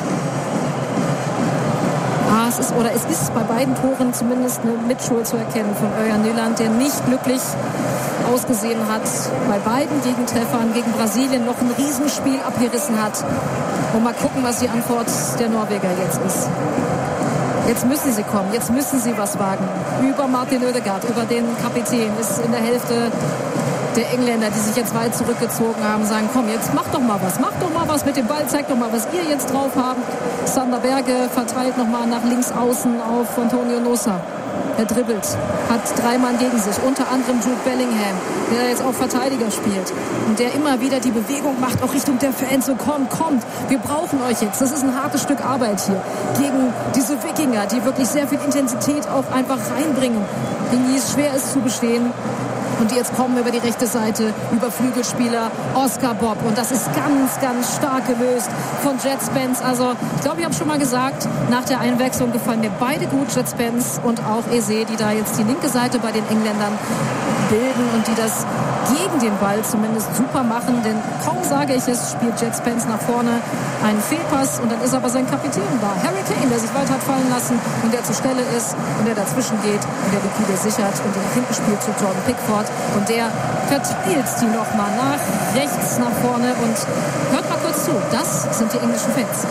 Ah, es ist, oder es ist bei beiden Toren zumindest eine Mitschuld zu erkennen von Ørjan Nyland, der nicht glücklich ausgesehen hat. Bei beiden Gegentreffern gegen Brasilien noch ein Riesenspiel abgerissen hat. Und mal gucken, was die Antwort der Norweger jetzt ist. Jetzt müssen sie kommen, jetzt müssen sie was wagen. Über Martin Ødegaard, über den Kapitän, ist in der Hälfte der Engländer, die sich jetzt weit zurückgezogen haben, sagen, komm, jetzt mach doch mal was, mach doch mal was mit dem Ball, zeig doch mal, was ihr jetzt drauf habt. Sander Berge verteilt nochmal nach links außen auf Antonio Nosa. Er dribbelt, hat drei Mann gegen sich, unter anderem Jude Bellingham, der jetzt auch Verteidiger spielt und der immer wieder die Bewegung macht, auch Richtung der Fans, so kommt, kommt, wir brauchen euch jetzt. Das ist ein hartes Stück Arbeit hier gegen diese Wikinger, die wirklich sehr viel Intensität auch einfach reinbringen, gegen die es schwer ist zu bestehen. Und die jetzt kommen über die rechte Seite, über Flügelspieler Oscar Bob. Und das ist ganz, ganz stark gelöst von Jet Spence. Also ich glaube, ich habe schon mal gesagt, nach der Einwechslung gefallen mir beide gut, Jet Spence und auch Eze, die da jetzt die linke Seite bei den Engländern bilden und die das gegen den Ball zumindest super machen, denn kaum sage ich es, spielt Jet Spence nach vorne einen Fehlpass und dann ist aber sein Kapitän da, Harry Kane, der sich weit hat fallen lassen und der zur Stelle ist und der dazwischen geht und der die Kugel sichert und den nach hinten spielt zu Jordan Pickford und der verteilt die nochmal nach rechts, nach vorne und hört mal kurz zu, das sind die englischen Fans.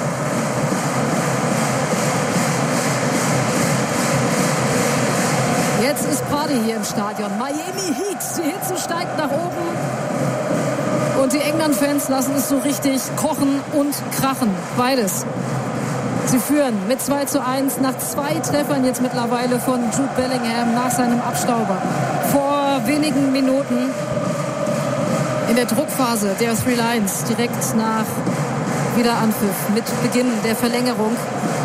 Jetzt ist Party hier im Stadion. Miami Heat, die Hitze steigt nach oben und die England-Fans lassen es so richtig kochen und krachen. Beides. Sie führen mit zwei zu eins nach zwei Treffern jetzt mittlerweile von Jude Bellingham nach seinem Abstauber. Vor wenigen Minuten in der Druckphase der Three Lions direkt nach Wiederanpfiff mit Beginn der Verlängerung.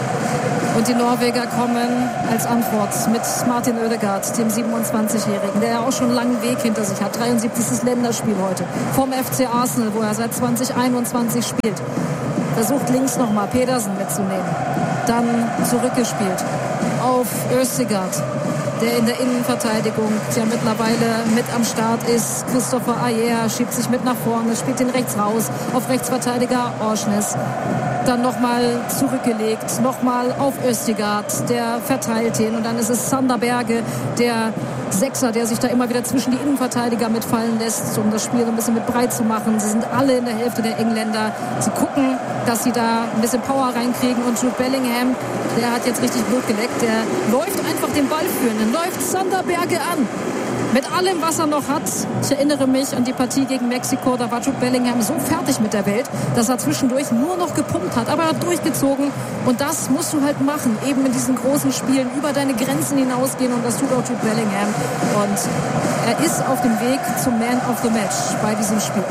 Und die Norweger kommen als Antwort mit Martin Ødegaard, dem siebenundzwanzigjährigen, der ja auch schon einen langen Weg hinter sich hat. dreiundsiebzigstes Länderspiel heute vom F C Arsenal, wo er seit zwanzig einundzwanzig spielt. Versucht links nochmal Pedersen mitzunehmen. Dann zurückgespielt auf Ødegaard, der in der Innenverteidigung ja mittlerweile mit am Start ist. Christopher Ajer schiebt sich mit nach vorne, spielt den rechts raus auf Rechtsverteidiger Orsnes. Dann nochmal zurückgelegt, nochmal auf Ødegaard, der verteilt ihn und dann ist es Sander Berge, der Sechser, der sich da immer wieder zwischen die Innenverteidiger mitfallen lässt, um das Spiel so ein bisschen mit breit zu machen. Sie sind alle in der Hälfte der Engländer. Sie gucken, dass sie da ein bisschen Power reinkriegen und Jude Bellingham, der hat jetzt richtig Blut geleckt, der läuft einfach den Ball führen, dann läuft Sander Berge an. Mit allem, was er noch hat. Ich erinnere mich an die Partie gegen Mexiko. Da war Jude Bellingham so fertig mit der Welt, dass er zwischendurch nur noch gepumpt hat. Aber er hat durchgezogen. Und das musst du halt machen. Eben in diesen großen Spielen über deine Grenzen hinausgehen. Und das tut auch Jude Bellingham. Und er ist auf dem Weg zum Man of the Match bei diesem Spiel.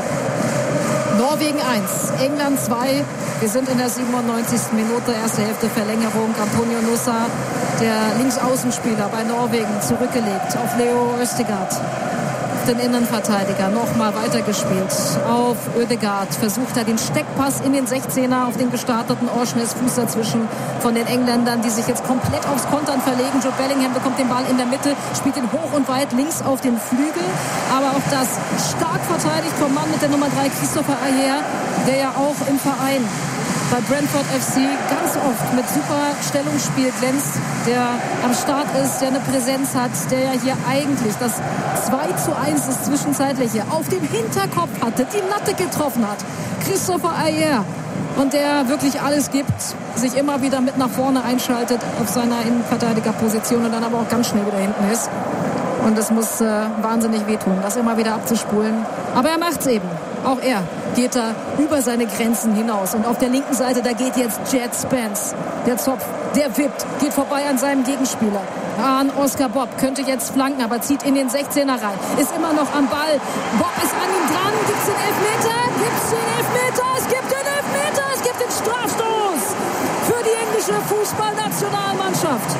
Norwegen eins, England zwei. Wir sind in der siebenundneunzigsten Minute, erste Hälfte Verlängerung. Antonio Nusa, der Linksaußenspieler bei Norwegen, zurückgelegt auf Leo Ødegaard, den Innenverteidiger, nochmal weitergespielt auf Ødegaard. Versucht er den Steckpass in den sechzehner auf den gestarteten Orsnes, Fuß dazwischen von den Engländern, die sich jetzt komplett aufs Kontern verlegen. Jude Bellingham bekommt den Ball in der Mitte, spielt ihn hoch und weit links auf den Flügel. Aber auch das stark verteidigt vom Mann mit der Nummer drei, Christopher Ajer, der ja auch im Verein bei Brentford F C ganz oft mit super Stellungsspiel glänzt, der am Start ist, der eine Präsenz hat, der ja hier eigentlich das zwei zu eins, das Zwischenzeitliche, auf dem Hinterkopf hatte, die Latte getroffen hat. Christopher Ajer. Und der wirklich alles gibt, sich immer wieder mit nach vorne einschaltet auf seiner Innenverteidigerposition und dann aber auch ganz schnell wieder hinten ist. Und es muss äh, wahnsinnig wehtun, das immer wieder abzuspulen. Aber er macht's eben. Auch er geht da über seine Grenzen hinaus. Und auf der linken Seite, da geht jetzt Jet Spence. Der Zopf, der wippt, geht vorbei an seinem Gegenspieler. An Oscar Bob, könnte jetzt flanken, aber zieht in den sechzehner rein. Ist immer noch am Ball. Bob ist an ihm dran. Gibt's den Elfmeter? Gibt's den Elfmeter? Es gibt den Elfmeter! Es gibt den Strafstoß für die englische Fußballnationalmannschaft.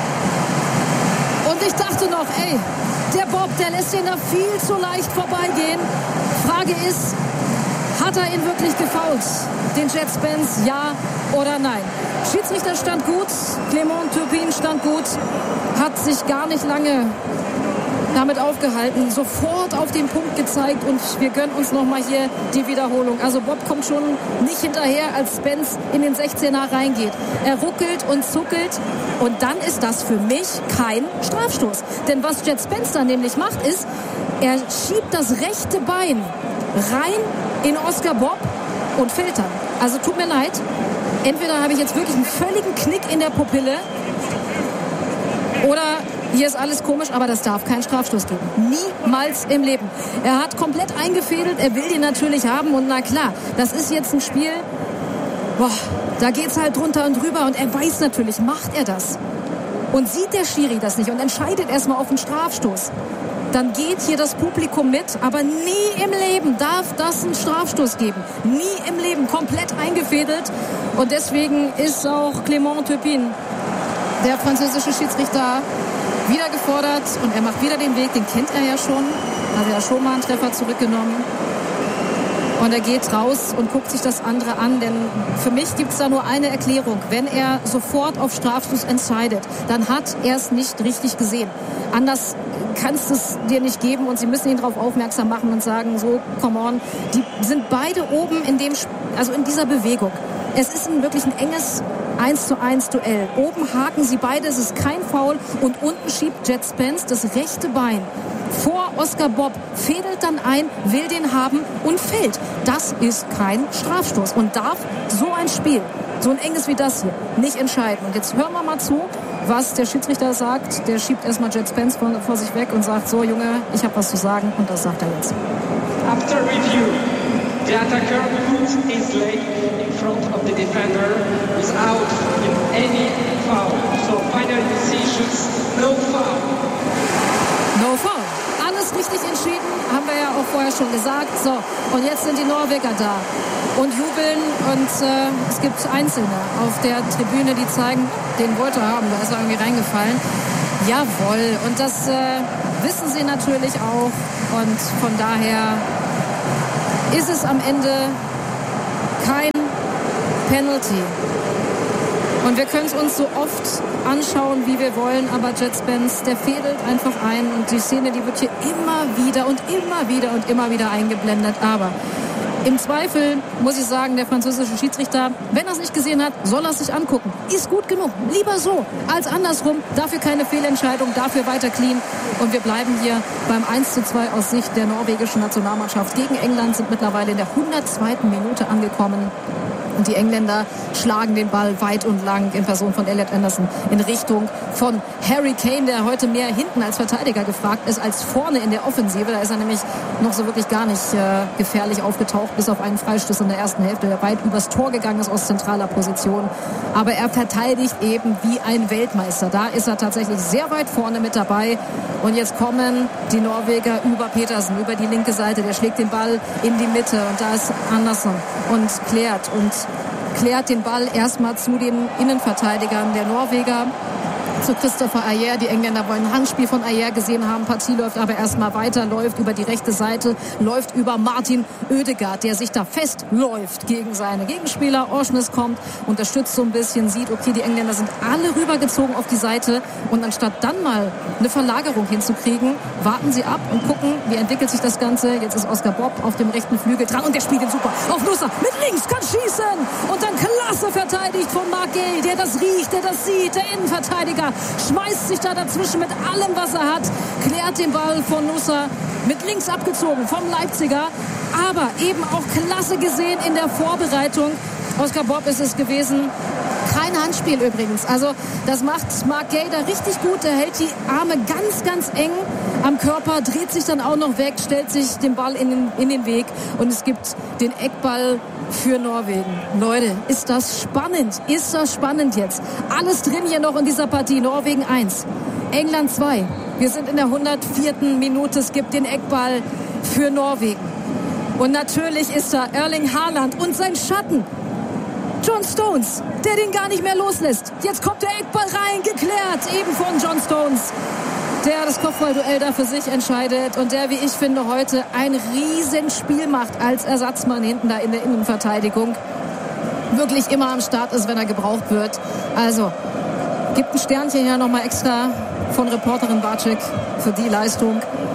Und ich dachte noch, ey, der Bob, der lässt ihn da viel zu leicht vorbeigehen. Frage ist, hat er ihn wirklich gefoult? Den Jet Spence, ja oder nein? Schiedsrichter stand gut, Clement Turpin stand gut, hat sich gar nicht lange damit aufgehalten, sofort auf den Punkt gezeigt und wir gönnen uns nochmal hier die Wiederholung. Also Bob kommt schon nicht hinterher, als Spence in den sechzehner reingeht. Er ruckelt und zuckelt und dann ist das für mich kein Strafstoß. Denn was Jet Spence dann nämlich macht, ist, er schiebt das rechte Bein rein in Oscar Bob und fällt dann. Also tut mir leid, entweder habe ich jetzt wirklich einen völligen Knick in der Pupille oder hier ist alles komisch, aber das darf keinen Strafstoß geben. Niemals im Leben. Er hat komplett eingefädelt, er will den natürlich haben und na klar, das ist jetzt ein Spiel, boah, da geht's halt drunter und drüber und er weiß natürlich, macht er das und sieht der Schiri das nicht und entscheidet erstmal auf einen Strafstoß, dann geht hier das Publikum mit, aber nie im Leben darf das einen Strafstoß geben. Nie im Leben, komplett eingefädelt und deswegen ist auch Clement Turpin, der französische Schiedsrichter, wieder gefordert und er macht wieder den Weg, den kennt er ja schon, hat ja schon mal einen Treffer zurückgenommen. Und er geht raus und guckt sich das andere an, denn für mich gibt es da nur eine Erklärung. Wenn er sofort auf Strafstoß entscheidet, dann hat er es nicht richtig gesehen. Anders kannst du es dir nicht geben und sie müssen ihn darauf aufmerksam machen und sagen, so, come on. Die sind beide oben in dem, also in dieser Bewegung. Es ist ein, wirklich ein enges eins zu eins Duell. Oben haken sie beide, es ist kein Foul und unten schiebt Jet Spence das rechte Bein vor Oscar Bob, fädelt dann ein, will den haben und fällt. Das ist kein Strafstoß und darf so ein Spiel, so ein enges wie das hier, nicht entscheiden. Und jetzt hören wir mal zu, was der Schiedsrichter sagt. Der schiebt erstmal Jet Spence vor, vor sich weg und sagt, so Junge, ich habe was zu sagen, und das sagt er jetzt. After review, the attacker puts his leg in front of the defender without any foul. So final decisions, no foul. No foul. Alles richtig entschieden, haben wir ja auch vorher schon gesagt. So, und jetzt sind die Norweger da und jubeln und äh, es gibt Einzelne auf der Tribüne, die zeigen, den wollte er haben, da ist er irgendwie reingefallen. Jawohl, und das äh, wissen sie natürlich auch und von daher ist es am Ende kein Penalty. Und wir können es uns so oft anschauen, wie wir wollen, aber Jet Spence, der fädelt einfach ein und die Szene, die wird hier immer wieder und immer wieder und immer wieder eingeblendet. Aber im Zweifel muss ich sagen, der französische Schiedsrichter, wenn er es nicht gesehen hat, soll er es sich angucken. Ist gut genug. Lieber so als andersrum. Dafür keine Fehlentscheidung, dafür weiter clean. Und wir bleiben hier beim eins zu zwei aus Sicht der norwegischen Nationalmannschaft gegen England, sind mittlerweile in der hundertzweiten Minute angekommen. Und die Engländer schlagen den Ball weit und lang in Person von Elliot Anderson in Richtung von Harry Kane, der heute mehr hinten als Verteidiger gefragt ist, als vorne in der Offensive. Da ist er nämlich noch so wirklich gar nicht äh, gefährlich aufgetaucht, bis auf einen Freistoß in der ersten Hälfte, der weit übers Tor gegangen ist aus zentraler Position. Aber er verteidigt eben wie ein Weltmeister. Da ist er tatsächlich sehr weit vorne mit dabei. Und jetzt kommen die Norweger über Petersen, über die linke Seite. Der schlägt den Ball in die Mitte und da ist Anderson und klärt und klärt den Ball erstmal zu den Innenverteidigern der Norweger, zu Christopher Ajer. Die Engländer wollen ein Handspiel von Ajer gesehen haben. Partie läuft aber erstmal weiter, läuft über die rechte Seite, läuft über Martin Ødegaard, der sich da festläuft gegen seine Gegenspieler. Orsnes kommt, unterstützt so ein bisschen, sieht, okay, die Engländer sind alle rübergezogen auf die Seite und anstatt dann mal eine Verlagerung hinzukriegen, warten sie ab und gucken, wie entwickelt sich das Ganze. Jetzt ist Oscar Bob auf dem rechten Flügel dran und der spielt ihn super auf Nusa mit links, kann schießen und dann klasse verteidigt von Mark Gale, der das riecht, der das sieht, der Innenverteidiger schmeißt sich da dazwischen mit allem, was er hat, klärt den Ball von Nusa mit links abgezogen vom Leipziger, aber eben auch klasse gesehen in der Vorbereitung. Oscar Bob ist es gewesen. Kein Handspiel übrigens. Also das macht Mark Gay da richtig gut. Er hält die Arme ganz, ganz eng am Körper, dreht sich dann auch noch weg, stellt sich den Ball in den, in den Weg und es gibt den Eckball für Norwegen. Leute, ist das spannend? Ist das spannend jetzt? Alles drin hier noch in dieser Partie. Norwegen eins, England zwei. Wir sind in der hundertvierten Minute. Es gibt den Eckball für Norwegen. Und natürlich ist da Erling Haaland und sein Schatten. John Stones, der den gar nicht mehr loslässt. Jetzt kommt der Eckball rein, geklärt, eben von John Stones, der das Kopfballduell da für sich entscheidet und der, wie ich finde, heute ein Riesenspiel macht als Ersatzmann hinten da in der Innenverteidigung. Wirklich immer am Start ist, wenn er gebraucht wird. Also, gibt ein Sternchen hier nochmal extra von Reporterin Barczyk für die Leistung.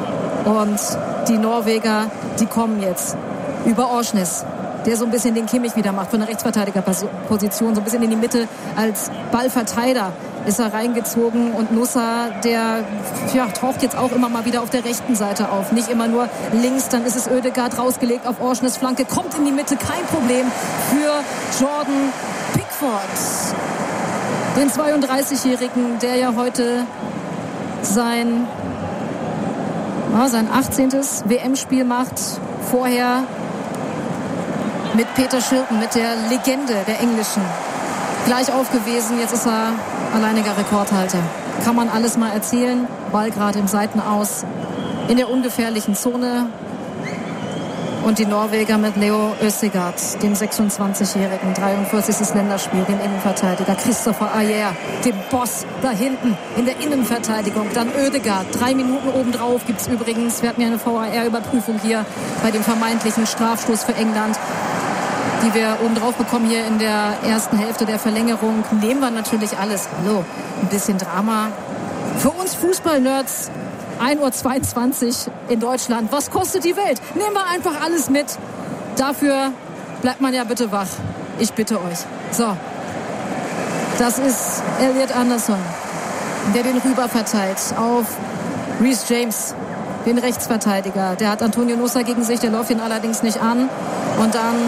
Und die Norweger, die kommen jetzt über Orsnes, der so ein bisschen den Kimmich wieder macht von der Rechtsverteidigerposition, so ein bisschen in die Mitte als Ballverteiler ist er reingezogen und Nusa, der ja, taucht jetzt auch immer mal wieder auf der rechten Seite auf. Nicht immer nur links, dann ist es Ødegaard rausgelegt auf Orsnes Flanke, kommt in die Mitte, kein Problem für Jordan Pickford. Den zweiunddreißigjährigen, der ja heute sein, ja, sein achtzehntes W M-Spiel macht. Vorher mit Peter Shilton, mit der Legende der Englischen, gleich auf gewesen. Jetzt ist er alleiniger Rekordhalter. Kann man alles mal erzählen. Ball gerade im Seitenaus in der ungefährlichen Zone. Und die Norweger mit Leo Østigard, dem sechsundzwanzigjährigen, dreiundvierzigsten Länderspiel, dem Innenverteidiger Christopher Ajer, dem Boss da hinten in der Innenverteidigung. Dann Ødegaard, drei Minuten obendrauf gibt's übrigens. Wir hatten ja eine V A R-Überprüfung hier bei dem vermeintlichen Strafstoß für England, die wir obendrauf bekommen hier in der ersten Hälfte der Verlängerung. Nehmen wir natürlich alles. Hallo, ein bisschen Drama. Für uns Fußball-Nerds, ein Uhr zweiundzwanzig in Deutschland. Was kostet die Welt? Nehmen wir einfach alles mit. Dafür bleibt man ja bitte wach. Ich bitte euch. So, das ist Elliot Anderson, der den rüber verteilt auf Reece James, den Rechtsverteidiger. Der hat Antonio Nusa gegen sich, der läuft ihn allerdings nicht an. Und dann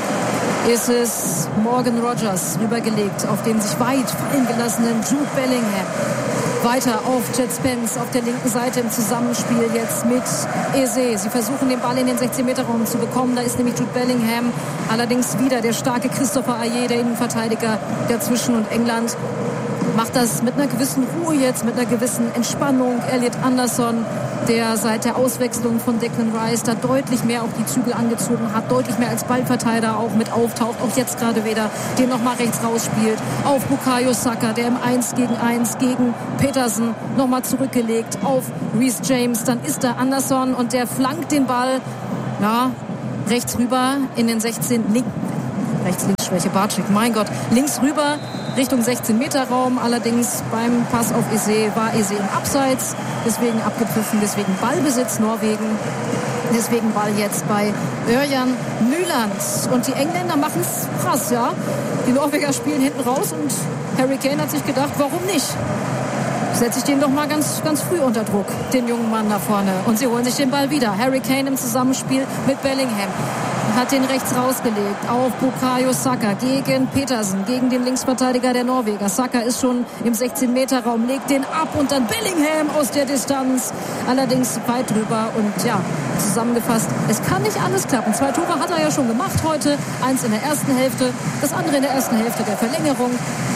ist es Morgan Rogers rübergelegt auf den sich weit fallen gelassenen Jude Bellingham. Weiter auf Jet Spence auf der linken Seite im Zusammenspiel jetzt mit Eze. Sie versuchen den Ball in den sechzehn-Meter-Raum zu bekommen. Da ist nämlich Jude Bellingham. Allerdings wieder der starke Christopher Ajer, der Innenverteidiger dazwischen. Und England macht das mit einer gewissen Ruhe jetzt, mit einer gewissen Entspannung. Elliot Anderson, der seit der Auswechslung von Declan Rice da deutlich mehr auf die Zügel angezogen hat, deutlich mehr als Ballverteiler auch mit auftaucht, auch jetzt gerade wieder, den nochmal rechts rausspielt, auf Bukayo Saka, der im eins gegen eins gegen Petersen nochmal zurückgelegt, auf Reece James, dann ist da Anderson und der flankt den Ball, ja, rechts rüber in den sechzehn, link, Rechts-Links-Schwäche, Barczyk, mein Gott, links rüber Richtung sechzehn-Meter-Raum, allerdings beim Pass auf Eze war Eze im Abseits, deswegen abgepfiffen, deswegen Ballbesitz Norwegen, deswegen Ball jetzt bei Ørjan Nyland. Und die Engländer machen es krass, ja. Die Norweger spielen hinten raus und Harry Kane hat sich gedacht, warum nicht? Setze ich den doch mal ganz, ganz früh unter Druck, den jungen Mann da vorne. Und sie holen sich den Ball wieder. Harry Kane im Zusammenspiel mit Bellingham. Hat den rechts rausgelegt auf Bukayo Saka gegen Petersen, gegen den Linksverteidiger der Norweger. Saka ist schon im sechzehn-Meter-Raum, legt den ab und dann Bellingham aus der Distanz. Allerdings weit drüber und ja, zusammengefasst, es kann nicht alles klappen. Zwei Tore hat er ja schon gemacht heute. Eins in der ersten Hälfte, das andere in der ersten Hälfte der Verlängerung.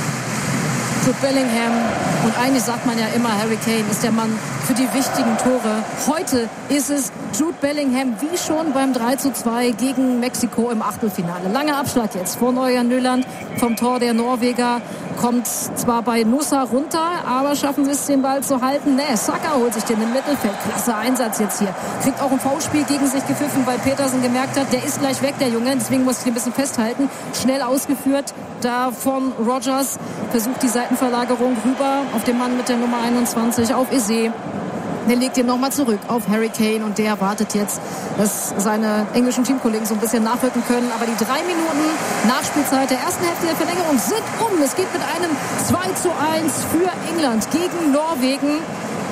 Jude Bellingham. Und eigentlich sagt man ja immer, Harry Kane ist der Mann für die wichtigen Tore. Heute ist es Jude Bellingham, wie schon beim drei zu zwei gegen Mexiko im Achtelfinale. Langer Abschlag jetzt von Ørjan Nyland vom Tor der Norweger. Kommt zwar bei Nusa runter, aber schaffen sie es, den Ball zu halten? Nee, Saka holt sich den im Mittelfeld. Klasse Einsatz jetzt hier. Kriegt auch ein Foulspiel gegen sich gepfiffen, weil Petersen gemerkt hat, der ist gleich weg, der Junge. Deswegen muss ich ein bisschen festhalten. Schnell ausgeführt da von Rogers. Versucht die Seitenverlagerung rüber auf den Mann mit der Nummer einundzwanzig, auf Eze. Der legt ihn nochmal zurück auf Harry Kane und der wartet jetzt, dass seine englischen Teamkollegen so ein bisschen nachrücken können. Aber die drei Minuten Nachspielzeit der ersten Hälfte der Verlängerung sind um. Es geht mit einem zwei zu eins für England gegen Norwegen.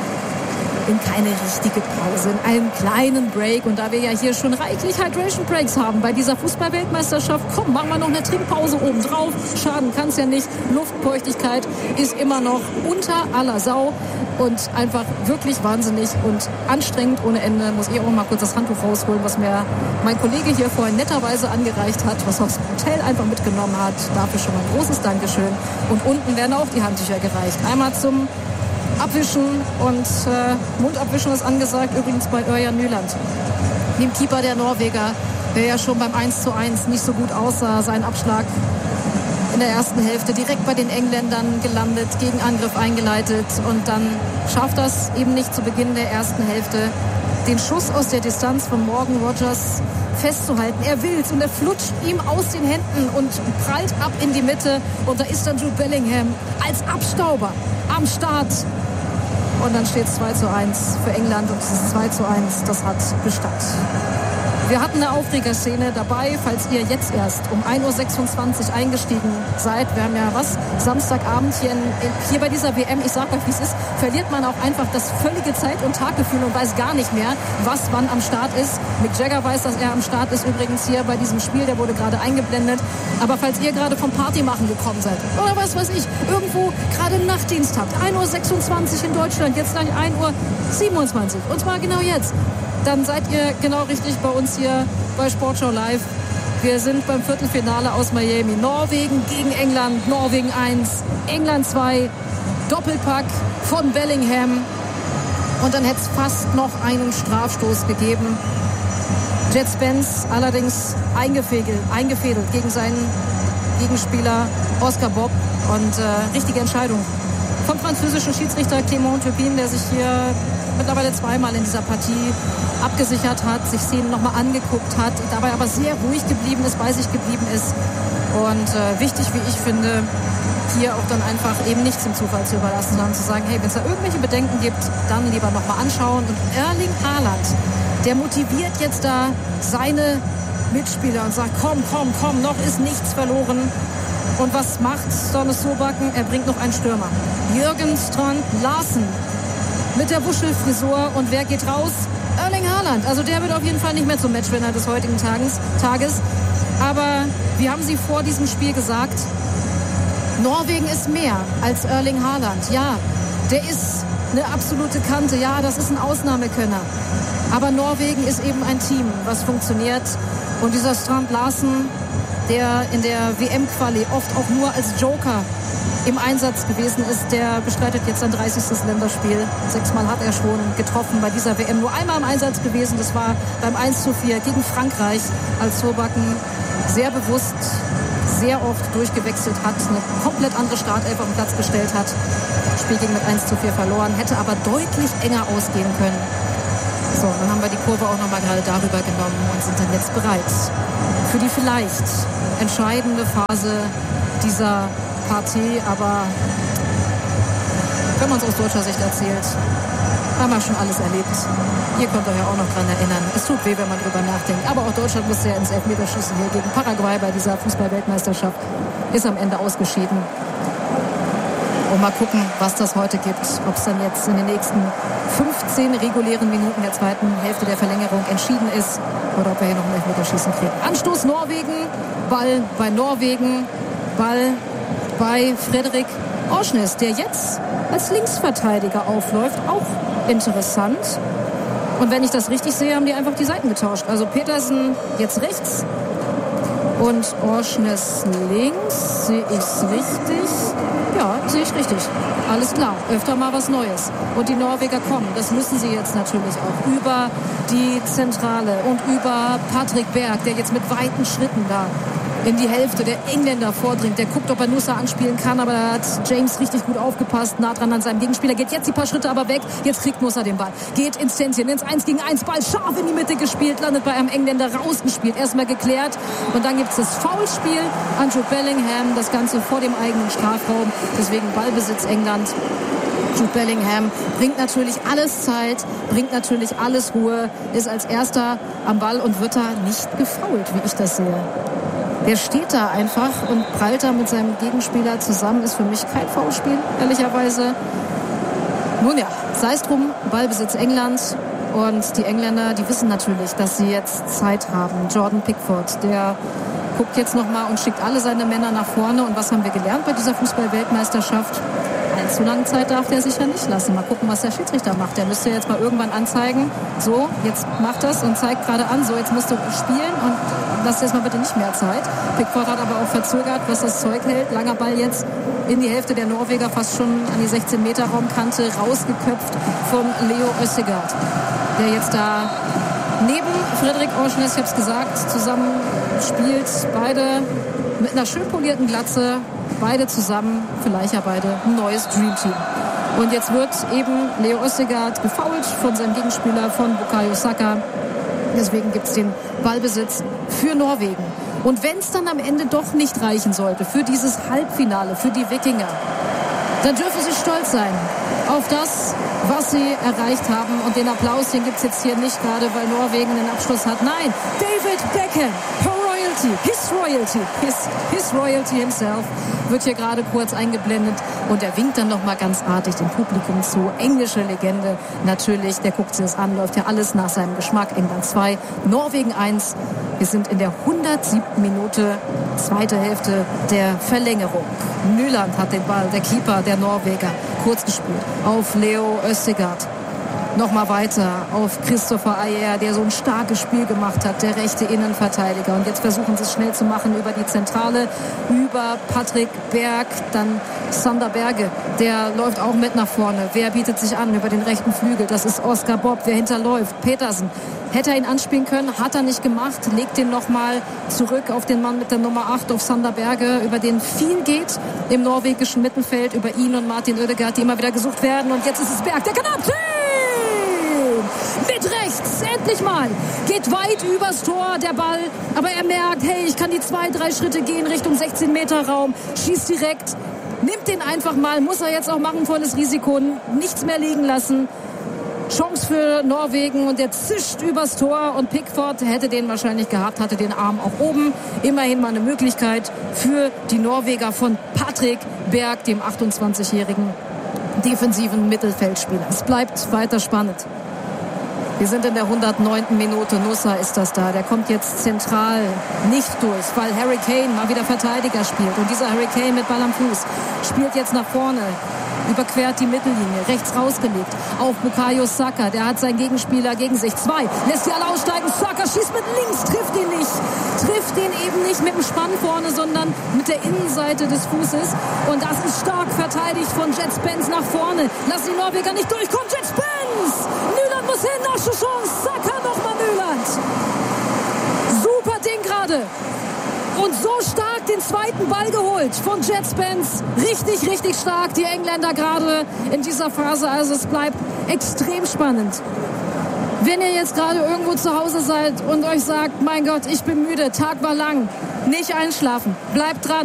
In keine richtige Pause, in einem kleinen Break. Und da wir ja hier schon reichlich Hydration Breaks haben bei dieser Fußball-Weltmeisterschaft, komm, machen wir noch eine Trinkpause oben drauf. Schaden kann es ja nicht. Luftfeuchtigkeit ist immer noch unter aller Sau und einfach wirklich wahnsinnig und anstrengend ohne Ende. Muss ich auch mal kurz das Handtuch rausholen, was mir mein Kollege hier vorhin netterweise angereicht hat, was aus dem Hotel einfach mitgenommen hat. Dafür schon mal ein großes Dankeschön. Und unten werden auch die Handtücher gereicht. Einmal zum Abwischen und äh, Mundabwischen ist angesagt, übrigens bei Ørjan Nyland, dem Keeper der Norweger, der ja schon beim eins zu eins nicht so gut aussah. Sein Abschlag in der ersten Hälfte direkt bei den Engländern gelandet, Gegenangriff eingeleitet und dann schafft das eben nicht zu Beginn der ersten Hälfte, den Schuss aus der Distanz von Morgan Rogers festzuhalten. Er will's und er flutscht ihm aus den Händen und prallt ab in die Mitte und da ist dann Jude Bellingham als Abstauber am Start. Und dann steht es zwei zu eins für England und dieses zwei zu eins, das hat Bestand. Wir hatten eine Aufregerszene dabei, falls ihr jetzt erst um ein Uhr sechsundzwanzig eingestiegen seid. Wir haben ja was, Samstagabend hier, in, hier bei dieser W M, ich sag euch, wie es ist, verliert man auch einfach das völlige Zeit- und Taggefühl und weiß gar nicht mehr, was wann am Start ist. Mick Jagger weiß, dass er am Start ist, übrigens hier bei diesem Spiel, der wurde gerade eingeblendet. Aber falls ihr gerade vom Party machen gekommen seid oder was weiß ich, irgendwo gerade einen Nachtdienst habt, ein Uhr sechsundzwanzig in Deutschland, jetzt gleich ein Uhr siebenundzwanzig und zwar genau jetzt, dann seid ihr genau richtig bei uns hier bei Sportschau Live. Wir sind beim Viertelfinale aus Miami. Norwegen gegen England. Norwegen eins, England zwei. Doppelpack von Bellingham. Und dann hätte es fast noch einen Strafstoß gegeben. Jet Spence allerdings eingefädelt, eingefädelt gegen seinen Gegenspieler Oscar Bob. Und äh, richtige Entscheidung vom französischen Schiedsrichter Clément Turpin, der sich hier mittlerweile zweimal in dieser Partie abgesichert hat, sich Szenen nochmal angeguckt hat, dabei aber sehr ruhig geblieben ist, bei sich geblieben ist. Und äh, wichtig, wie ich finde, hier auch dann einfach eben nicht zum Zufall zu überlassen, sondern zu sagen, hey, wenn es da irgendwelche Bedenken gibt, dann lieber nochmal anschauen. Und Erling Haaland, der motiviert jetzt da seine Mitspieler und sagt, komm, komm, komm, noch ist nichts verloren. Und was macht Ståle Solbakken? Er bringt noch einen Stürmer. Jürgen Strand Larsen mit der Wuschelfrisur. Und wer geht raus? Erling Haaland. Also der wird auf jeden Fall nicht mehr zum Matchwinner des heutigen Tages. Tages. Aber wir haben Sie vor diesem Spiel gesagt, Norwegen ist mehr als Erling Haaland. Ja, der ist eine absolute Kante. Ja, das ist ein Ausnahmekönner. Aber Norwegen ist eben ein Team, was funktioniert. Und dieser Strand Larsen, der in der W M-Quali oft auch nur als Joker im Einsatz gewesen ist, der bestreitet jetzt sein dreißigstes Länderspiel. Sechsmal hat er schon getroffen bei dieser W M. Nur einmal im Einsatz gewesen, das war beim eins zu vier gegen Frankreich, als Solbakken sehr bewusst, sehr oft durchgewechselt hat, eine komplett andere Startelf auf den Platz gestellt hat. Das Spiel ging mit eins zu vier verloren, hätte aber deutlich enger ausgehen können. So, dann haben wir die Kurve auch nochmal gerade darüber genommen und sind dann jetzt bereit für die vielleicht entscheidende Phase dieser Partie. Aber wenn man es aus deutscher Sicht erzählt, haben wir schon alles erlebt. Ihr könnt euch ja auch noch dran erinnern. Es tut weh, wenn man drüber nachdenkt. Aber auch Deutschland musste ja ins Elfmeterschießen hier gegen Paraguay bei dieser Fußball-Weltmeisterschaft. Ist am Ende ausgeschieden. Und mal gucken, was das heute gibt. Ob es dann jetzt in den nächsten fünfzehn regulären Minuten der zweiten Hälfte der Verlängerung entschieden ist. Oder ob wir hier noch ein Elfmeterschießen kriegen. Anstoß Norwegen. Ball bei Norwegen. Ball bei Frederik Orsnes, der jetzt als Linksverteidiger aufläuft. Auch interessant. Und wenn ich das richtig sehe, haben die einfach die Seiten getauscht. Also Petersen jetzt rechts und Orsnes links. Sehe ich es richtig? Ja, sehe ich richtig. Alles klar. Öfter mal was Neues. Und die Norweger kommen. Das müssen sie jetzt natürlich auch. Über die Zentrale und über Patrick Berg, der jetzt mit weiten Schritten da in die Hälfte der Engländer vordringt. Der guckt, ob er Nusa anspielen kann, aber da hat James richtig gut aufgepasst, nah dran an seinem Gegenspieler, geht jetzt die paar Schritte aber weg, jetzt kriegt Nusa den Ball, geht ins Tänzchen, ins eins gegen eins, Ball scharf in die Mitte gespielt, landet bei einem Engländer rausgespielt, erstmal geklärt und dann gibt es das Foulspiel an Jude Bellingham, das Ganze vor dem eigenen Strafraum, deswegen Ballbesitz England. Jude Bellingham bringt natürlich alles Zeit, bringt natürlich alles Ruhe, ist als erster am Ball und wird da nicht gefoult, wie ich das sehe. Der steht da einfach und prallt da mit seinem Gegenspieler zusammen. Ist für mich kein Foulspiel, ehrlicherweise. Nun ja, sei es drum, Ballbesitz England. Und die Engländer, die wissen natürlich, dass sie jetzt Zeit haben. Jordan Pickford, der guckt jetzt nochmal und schickt alle seine Männer nach vorne. Und was haben wir gelernt bei dieser Fußball-Weltmeisterschaft? Allzu lange Zeit darf der sicher nicht lassen. Mal gucken, was der Schiedsrichter macht. Der müsste jetzt mal irgendwann anzeigen, so, jetzt macht das und zeigt gerade an, so, jetzt musst du spielen und lass dir jetzt mal bitte nicht mehr Zeit. Pickford hat aber auch verzögert, was das Zeug hält. Langer Ball jetzt in die Hälfte der Norweger, fast schon an die sechzehn Meter Raumkante, rausgeköpft von Leo Østigard, der jetzt da neben Frederik Orsnes, ich habe es gesagt, zusammen spielt. Beide mit einer schön polierten Glatze, beide zusammen, vielleicht ja beide, ein neues Dream Team. Und jetzt wird eben Leo Østigard gefoult von seinem Gegenspieler, von Bukayo Saka. Deswegen gibt es den Ballbesitz für Norwegen. Und wenn es dann am Ende doch nicht reichen sollte für dieses Halbfinale, für die Wikinger, dann dürfen sie stolz sein auf das, was sie erreicht haben. Und den Applaus, den gibt es jetzt hier nicht gerade, weil Norwegen den Abschluss hat. Nein, David Beckham, her royalty, his royalty, his, his royalty himself, wird hier gerade kurz eingeblendet. Und er winkt dann nochmal ganz artig dem Publikum zu. Englische Legende natürlich, der guckt sich das an, läuft ja alles nach seinem Geschmack. England zwei, Norwegen eins. Wir sind in der hundertsiebten Minute, zweite Hälfte der Verlängerung. Nyland hat den Ball, der Keeper der Norweger, kurz gespielt auf Leo Østigard. Nochmal weiter auf Christopher Ajer, der so ein starkes Spiel gemacht hat, der rechte Innenverteidiger. Und jetzt versuchen sie es schnell zu machen über die Zentrale, über Patrick Berg, dann Sander Berge, der läuft auch mit nach vorne. Wer bietet sich an über den rechten Flügel? Das ist Oscar Bob, wer hinterläuft. Petersen Hätte er ihn anspielen können, hat er nicht gemacht. Legt den nochmal zurück auf den Mann mit der Nummer acht, auf Sander Berge, über den viel geht im norwegischen Mittelfeld, über ihn und Martin Ødegaard, die immer wieder gesucht werden. Und jetzt ist es Berg, der kann abziehen! Mit rechts, endlich mal. Geht weit übers Tor, der Ball. Aber er merkt, hey, ich kann die zwei, drei Schritte gehen Richtung sechzehn Meter Raum. Schießt direkt. Nimmt den einfach mal. Muss er jetzt auch machen, volles Risiko. Nichts mehr liegen lassen. Chance für Norwegen und der zischt übers Tor. Und Pickford hätte den wahrscheinlich gehabt, hatte den Arm auch oben. Immerhin mal eine Möglichkeit für die Norweger von Patrick Berg, dem achtundzwanzigjährigen defensiven Mittelfeldspieler. Es bleibt weiter spannend. Wir sind in der hundertneunten Minute. Nusa ist das da. Der kommt jetzt zentral nicht durch, weil Harry Kane mal wieder Verteidiger spielt. Und dieser Harry Kane mit Ball am Fuß spielt jetzt nach vorne. Überquert die Mittellinie, rechts rausgelegt auf Bukayo Saka. Der hat seinen Gegenspieler gegen sich. Zwei, lässt die alle aussteigen. Saka schießt mit links, trifft ihn nicht. Trifft ihn eben nicht mit dem Spann vorne, sondern mit der Innenseite des Fußes. Und das ist stark verteidigt von Jet Spence nach vorne. Lass die Norweger nicht durchkommen. Jet Spence! Nyland muss hin, nasche Chance. Saka nochmal Nyland. Super Ding gerade. Und so stark den zweiten Ball geholt von Jet Spence. Richtig, richtig stark, die Engländer gerade in dieser Phase. Also es bleibt extrem spannend. Wenn ihr jetzt gerade irgendwo zu Hause seid und euch sagt, mein Gott, ich bin müde, Tag war lang, nicht einschlafen, bleibt dran.